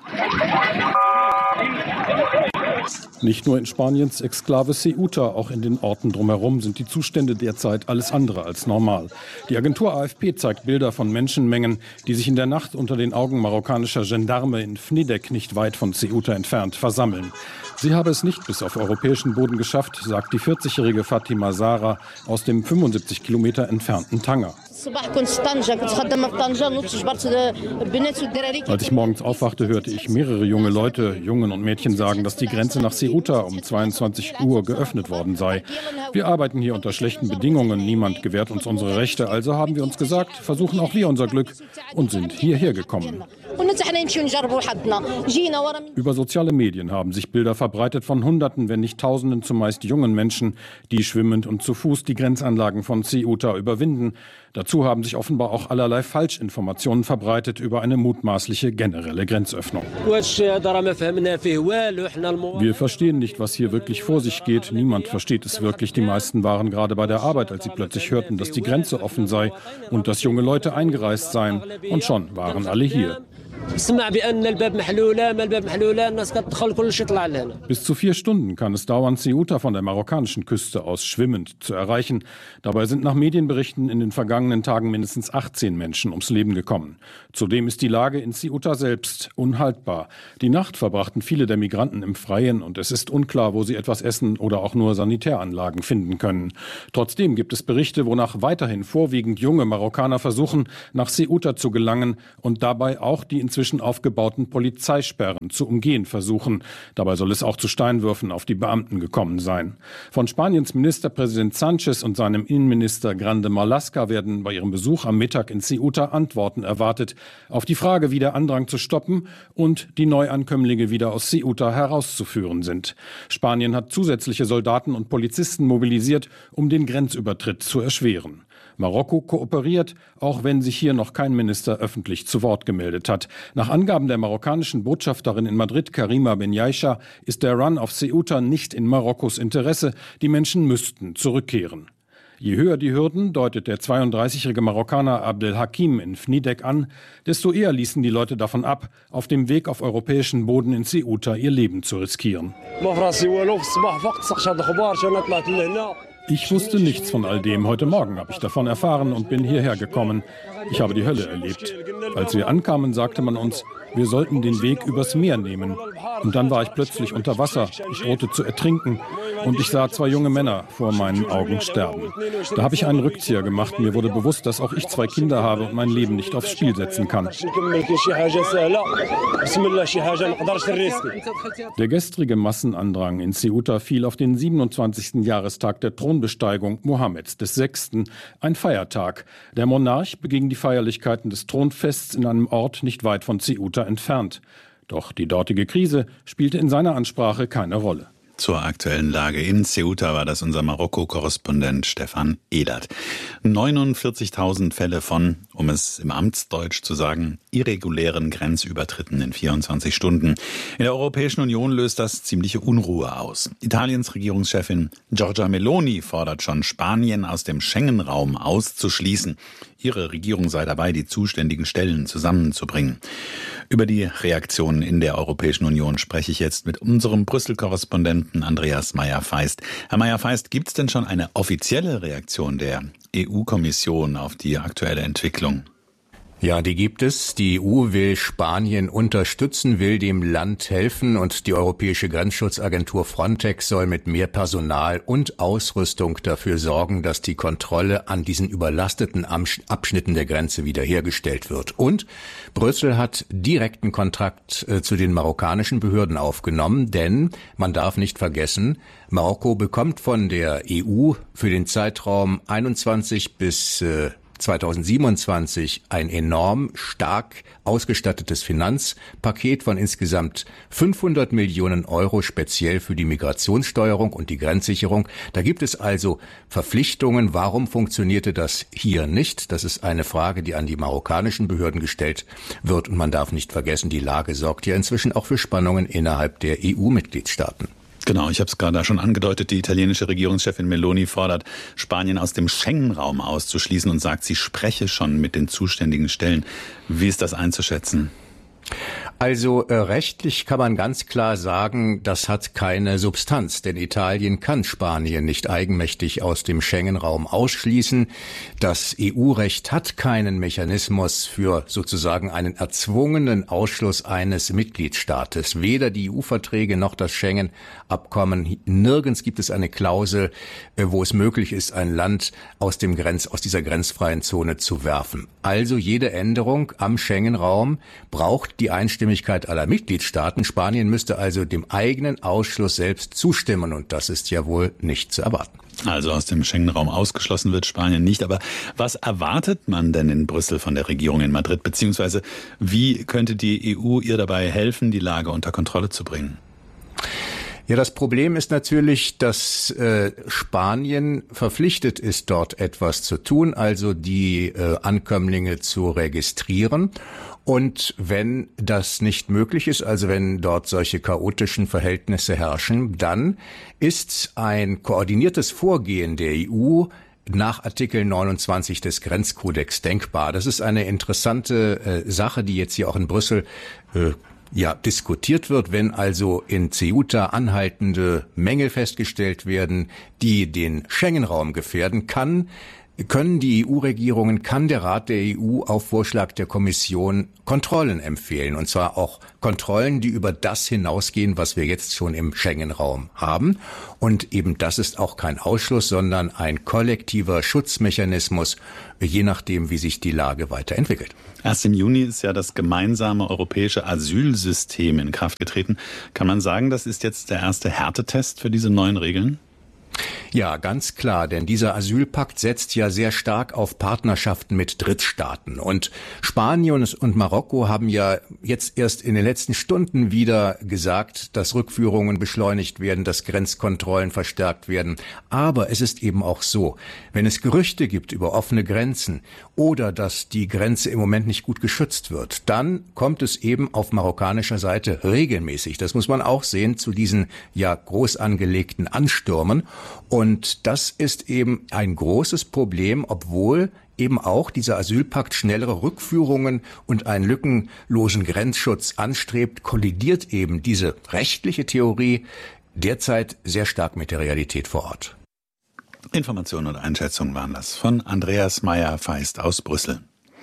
Nicht nur in Spaniens Exklave Ceuta, auch in den Orten drumherum sind die Zustände derzeit alles andere als normal. Die Agentur A F P zeigt Bilder von Menschenmengen, die sich in der Nacht unter den Augen marokkanischer Gendarme in Fnidek, nicht weit von Ceuta entfernt, versammeln. Sie habe es nicht bis auf europäischen Boden geschafft, sagt die vierzigjährige Fatima Zara aus dem fünfundsiebzig Kilometer entfernten Tanger. Als ich morgens aufwachte, hörte ich mehrere junge Leute, Jungen und Mädchen sagen, dass die Grenze nach Ceuta um zweiundzwanzig Uhr geöffnet worden sei. Wir arbeiten hier unter schlechten Bedingungen, niemand gewährt uns unsere Rechte, also haben wir uns gesagt, versuchen auch wir unser Glück und sind hierher gekommen. Über soziale Medien haben sich Bilder verbreitet von Hunderten, wenn nicht Tausenden zumeist jungen Menschen, die schwimmend und zu Fuß die Grenzanlagen von Ceuta überwinden. Dazu haben sich offenbar auch allerlei Falschinformationen verbreitet über eine mutmaßliche generelle Grenzöffnung. Wir verstehen nicht, was hier wirklich vor sich geht. Niemand versteht es wirklich. Die meisten waren gerade bei der Arbeit, als sie plötzlich hörten, dass die Grenze offen sei und dass junge Leute eingereist seien. Und schon waren alle hier. Bis zu vier Stunden kann es dauern, Ceuta von der marokkanischen Küste aus schwimmend zu erreichen. Dabei sind nach Medienberichten in den vergangenen Tagen mindestens achtzehn Menschen ums Leben gekommen. Zudem ist die Lage in Ceuta selbst unhaltbar. Die Nacht verbrachten viele der Migranten im Freien und es ist unklar, wo sie etwas essen oder auch nur Sanitäranlagen finden können. Trotzdem gibt es Berichte, wonach weiterhin vorwiegend junge Marokkaner versuchen, nach Ceuta zu gelangen und dabei auch die inzwischen aufgebauten Polizeisperren zu umgehen versuchen. Dabei soll es auch zu Steinwürfen auf die Beamten gekommen sein. Von Spaniens Ministerpräsident Sánchez und seinem Innenminister Grande Marlaska werden bei ihrem Besuch am Mittag in Ceuta Antworten erwartet auf die Frage, wie der Andrang zu stoppen und die Neuankömmlinge wieder aus Ceuta herauszuführen sind. Spanien hat zusätzliche Soldaten und Polizisten mobilisiert, um den Grenzübertritt zu erschweren. Marokko kooperiert, auch wenn sich hier noch kein Minister öffentlich zu Wort gemeldet hat. Nach Angaben der marokkanischen Botschafterin in Madrid, Karima Benyaisha, ist der Run auf Ceuta nicht in Marokkos Interesse. Die Menschen müssten zurückkehren. Je höher die Hürden, deutet der zweiunddreißigjährige Marokkaner Abdelhakim in Fnidek an, desto eher ließen die Leute davon ab, auf dem Weg auf europäischen Boden in Ceuta ihr Leben zu riskieren. Ich wusste nichts von all dem. Heute Morgen habe ich davon erfahren und bin hierher gekommen. Ich habe die Hölle erlebt. Als wir ankamen, sagte man uns, wir sollten den Weg übers Meer nehmen. Und dann war ich plötzlich unter Wasser. Ich drohte zu ertrinken. Und ich sah zwei junge Männer vor meinen Augen sterben. Da habe ich einen Rückzieher gemacht. Mir wurde bewusst, dass auch ich zwei Kinder habe und mein Leben nicht aufs Spiel setzen kann. Der gestrige Massenandrang in Ceuta fiel auf den siebenundzwanzigsten Jahrestag der Thronbesteigung Mohammeds des Sechsten, ein Feiertag. Der Monarch beging die Feierlichkeiten des Thronfests in einem Ort nicht weit von Ceuta entfernt. Doch die dortige Krise spielte in seiner Ansprache keine Rolle. Zur aktuellen Lage in Ceuta war das unser Marokko-Korrespondent Stefan Ehlert. neunundvierzigtausend Fälle von, um es im Amtsdeutsch zu sagen, irregulären Grenzübertritten in vierundzwanzig Stunden. In der Europäischen Union löst das ziemliche Unruhe aus. Italiens Regierungschefin Giorgia Meloni fordert schon, Spanien aus dem Schengen-Raum auszuschließen. Ihre Regierung sei dabei, die zuständigen Stellen zusammenzubringen. Über die Reaktionen in der Europäischen Union spreche ich jetzt mit unserem Brüssel-Korrespondenten Andreas Meyer-Feist. Herr Meyer-Feist, gibt es denn schon eine offizielle Reaktion der E U-Kommission auf die aktuelle Entwicklung? Ja, die gibt es. Die E U will Spanien unterstützen, will dem Land helfen und die Europäische Grenzschutzagentur Frontex soll mit mehr Personal und Ausrüstung dafür sorgen, dass die Kontrolle an diesen überlasteten Abschnitten der Grenze wiederhergestellt wird. Und Brüssel hat direkten Kontakt äh, zu den marokkanischen Behörden aufgenommen, denn man darf nicht vergessen, Marokko bekommt von der E U für den Zeitraum einundzwanzig bis äh, zweitausendsiebenundzwanzig ein enorm stark ausgestattetes Finanzpaket von insgesamt fünfhundert Millionen Euro speziell für die Migrationssteuerung und die Grenzsicherung. Da gibt es also Verpflichtungen. Warum funktionierte das hier nicht? Das ist eine Frage, die an die marokkanischen Behörden gestellt wird. Und man darf nicht vergessen, die Lage sorgt ja inzwischen auch für Spannungen innerhalb der E U-Mitgliedstaaten. Genau, ich habe es gerade schon angedeutet, die italienische Regierungschefin Meloni fordert, Spanien aus dem Schengen-Raum auszuschließen und sagt, sie spreche schon mit den zuständigen Stellen. Wie ist das einzuschätzen? Also äh, rechtlich kann man ganz klar sagen, das hat keine Substanz, denn Italien kann Spanien nicht eigenmächtig aus dem Schengen-Raum ausschließen. Das E U-Recht hat keinen Mechanismus für sozusagen einen erzwungenen Ausschluss eines Mitgliedstaates. Weder die E U-Verträge noch das Schengen-Abkommen. Nirgends gibt es eine Klausel, äh, wo es möglich ist, ein Land aus dem Grenz, aus dieser grenzfreien Zone zu werfen. Also jede Änderung am Schengen-Raum braucht die Einstimmigkeit Einstimmigkeit aller Mitgliedstaaten. Spanien müsste also dem eigenen Ausschluss selbst zustimmen und das ist ja wohl nicht zu erwarten. Also aus dem Schengen-Raum ausgeschlossen wird Spanien nicht. Aber was erwartet man denn in Brüssel von der Regierung in Madrid? Beziehungsweise wie könnte die E U ihr dabei helfen, die Lage unter Kontrolle zu bringen? Ja, das Problem ist natürlich, dass äh, Spanien verpflichtet ist, dort etwas zu tun, also die äh, Ankömmlinge zu registrieren. Und wenn das nicht möglich ist, also wenn dort solche chaotischen Verhältnisse herrschen, dann ist ein koordiniertes Vorgehen der E U nach Artikel neunundzwanzig des Grenzkodex denkbar. Das ist eine interessante äh, Sache, die jetzt hier auch in Brüssel äh, ja diskutiert wird. Wenn also in Ceuta anhaltende Mängel festgestellt werden, die den Schengen-Raum gefährden, kann können die E U-Regierungen, kann der Rat der E U auf Vorschlag der Kommission Kontrollen empfehlen. Und zwar auch Kontrollen, die über das hinausgehen, was wir jetzt schon im Schengen-Raum haben. Und eben das ist auch kein Ausschluss, sondern ein kollektiver Schutzmechanismus, je nachdem, wie sich die Lage weiterentwickelt. Erst im Juni ist ja das gemeinsame europäische Asylsystem in Kraft getreten. Kann man sagen, das ist jetzt der erste Härtetest für diese neuen Regeln? Ja, ganz klar, denn dieser Asylpakt setzt ja sehr stark auf Partnerschaften mit Drittstaaten. Und Spanien und Marokko haben ja jetzt erst in den letzten Stunden wieder gesagt, dass Rückführungen beschleunigt werden, dass Grenzkontrollen verstärkt werden. Aber es ist eben auch so, wenn es Gerüchte gibt über offene Grenzen oder dass die Grenze im Moment nicht gut geschützt wird, dann kommt es eben auf marokkanischer Seite regelmäßig, das muss man auch sehen, zu diesen ja groß angelegten Anstürmen. Und das ist eben ein großes Problem, obwohl eben auch dieser Asylpakt schnellere Rückführungen und einen lückenlosen Grenzschutz anstrebt, kollidiert eben diese rechtliche Theorie derzeit sehr stark mit der Realität vor Ort. Informationen und Einschätzungen waren das von Andreas Meyer-Feist aus Brüssel.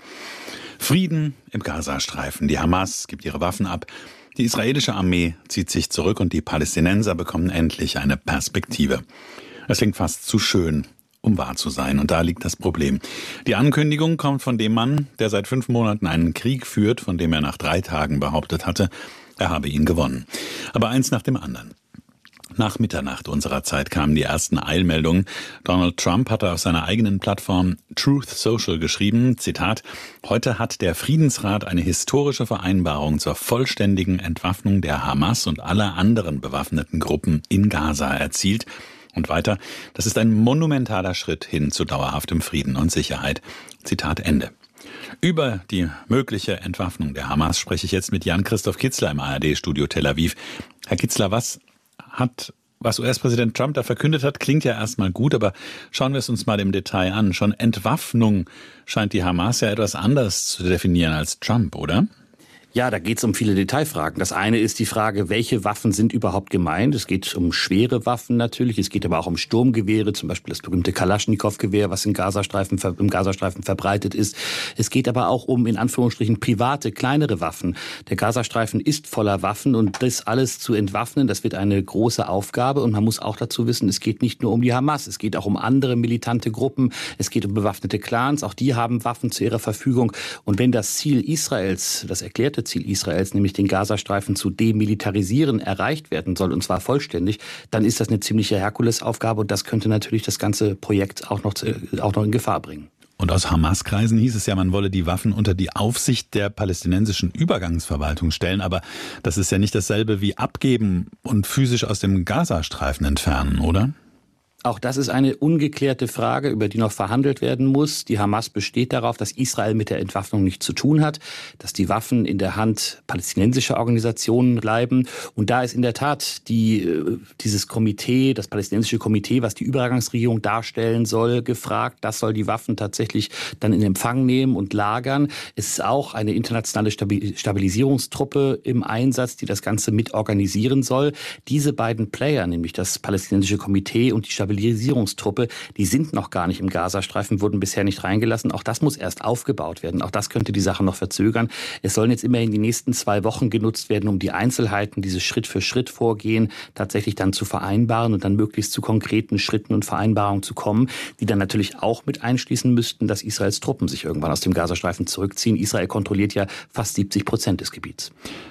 Frieden im Gazastreifen. Die Hamas gibt ihre Waffen ab. Die israelische Armee zieht sich zurück und die Palästinenser bekommen endlich eine Perspektive. Es klingt fast zu schön, um wahr zu sein. Und da liegt das Problem. Die Ankündigung kommt von dem Mann, der seit fünf Monaten einen Krieg führt, von dem er nach drei Tagen behauptet hatte, er habe ihn gewonnen. Aber eins nach dem anderen. Nach Mitternacht unserer Zeit kamen die ersten Eilmeldungen. Donald Trump hatte auf seiner eigenen Plattform Truth Social geschrieben, Zitat, heute hat der Friedensrat eine historische Vereinbarung zur vollständigen Entwaffnung der Hamas und aller anderen bewaffneten Gruppen in Gaza erzielt. Und weiter, das ist ein monumentaler Schritt hin zu dauerhaftem Frieden und Sicherheit. Zitat Ende. Über die mögliche Entwaffnung der Hamas spreche ich jetzt mit Jan-Christoph Kitzler im A R D-Studio Tel Aviv. Herr Kitzler, was hat, was U S-Präsident Trump da verkündet hat, klingt ja erstmal gut, aber schauen wir es uns mal im Detail an. Schon Entwaffnung scheint die Hamas ja etwas anders zu definieren als Trump, oder? Ja, da geht es um viele Detailfragen. Das eine ist die Frage, welche Waffen sind überhaupt gemeint? Es geht um schwere Waffen natürlich, es geht aber auch um Sturmgewehre, zum Beispiel das berühmte Kalaschnikow-Gewehr, was im Gazastreifen, im Gazastreifen verbreitet ist. Es geht aber auch um, in Anführungsstrichen, private, kleinere Waffen. Der Gazastreifen ist voller Waffen und das alles zu entwaffnen, das wird eine große Aufgabe. Und man muss auch dazu wissen, es geht nicht nur um die Hamas, es geht auch um andere militante Gruppen, es geht um bewaffnete Clans, auch die haben Waffen zu ihrer Verfügung. Und wenn das Ziel Israels, das erklärte Ziel Israels, nämlich den Gazastreifen zu demilitarisieren, erreicht werden soll, und zwar vollständig, dann ist das eine ziemliche Herkulesaufgabe und das könnte natürlich das ganze Projekt auch noch, auch noch in Gefahr bringen. Und aus Hamas-Kreisen hieß es ja, man wolle die Waffen unter die Aufsicht der palästinensischen Übergangsverwaltung stellen, aber das ist ja nicht dasselbe wie abgeben und physisch aus dem Gazastreifen entfernen, oder? Auch das ist eine ungeklärte Frage, über die noch verhandelt werden muss. Die Hamas besteht darauf, dass Israel mit der Entwaffnung nichts zu tun hat, dass die Waffen in der Hand palästinensischer Organisationen bleiben. Und da ist in der Tat die, dieses Komitee, das palästinensische Komitee, was die Übergangsregierung darstellen soll, gefragt. Das soll die Waffen tatsächlich dann in Empfang nehmen und lagern. Es ist auch eine internationale Stabilisierungstruppe im Einsatz, die das Ganze mitorganisieren soll. Diese beiden Player, nämlich das palästinensische Komitee und die Stabilisierungstruppe, Stabilisierungstruppe, die sind noch gar nicht im Gazastreifen, wurden bisher nicht reingelassen. Auch das muss erst aufgebaut werden. Auch das könnte die Sache noch verzögern. Es sollen jetzt immerhin die nächsten zwei Wochen genutzt werden, um die Einzelheiten, dieses Schritt für Schritt Vorgehen tatsächlich dann zu vereinbaren und dann möglichst zu konkreten Schritten und Vereinbarungen zu kommen, die dann natürlich auch mit einschließen müssten, dass Israels Truppen sich irgendwann aus dem Gazastreifen zurückziehen. Israel kontrolliert ja fast siebzig Prozent des Gebiets.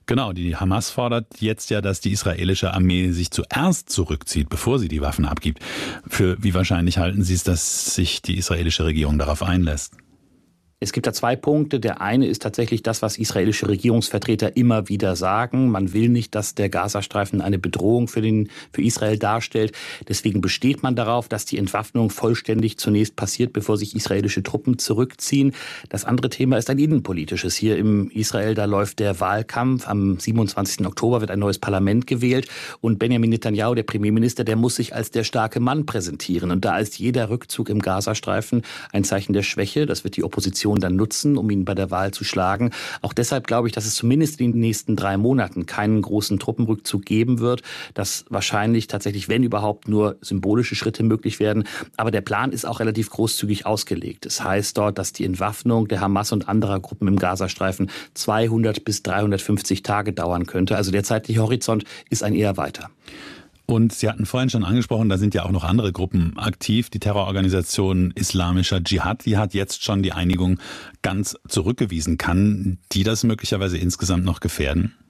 Genau, die Hamas fordert jetzt ja, dass die israelische Armee sich zuerst zurückzieht, bevor sie die Waffen abgibt. Für wie wahrscheinlich halten Sie es, dass sich die israelische Regierung darauf einlässt? Es gibt da zwei Punkte. Der eine ist tatsächlich das, was israelische Regierungsvertreter immer wieder sagen. Man will nicht, dass der Gazastreifen eine Bedrohung für, den, für Israel darstellt. Deswegen besteht man darauf, dass die Entwaffnung vollständig zunächst passiert, bevor sich israelische Truppen zurückziehen. Das andere Thema ist ein innenpolitisches. Hier im Israel, da läuft der Wahlkampf. Am siebenundzwanzigsten Oktober wird ein neues Parlament gewählt. Und Benjamin Netanyahu, der Premierminister, der muss sich als der starke Mann präsentieren. Und da ist jeder Rückzug im Gazastreifen ein Zeichen der Schwäche. Das wird die Opposition dann nutzen, um ihn bei der Wahl zu schlagen. Auch deshalb glaube ich, dass es zumindest in den nächsten drei Monaten keinen großen Truppenrückzug geben wird, dass wahrscheinlich tatsächlich, wenn überhaupt, nur symbolische Schritte möglich werden. Aber der Plan ist auch relativ großzügig ausgelegt. Das heißt dort, dass die Entwaffnung der Hamas und anderer Gruppen im Gazastreifen zweihundert bis dreihundertfünfzig Tage dauern könnte. Also der zeitliche Horizont ist ein eher weiter. Und Sie hatten vorhin schon angesprochen, da sind ja auch noch andere Gruppen aktiv. Die Terrororganisation Islamischer Dschihad, die hat jetzt schon die Einigung ganz zurückgewiesen. Kann die das möglicherweise insgesamt noch gefährden?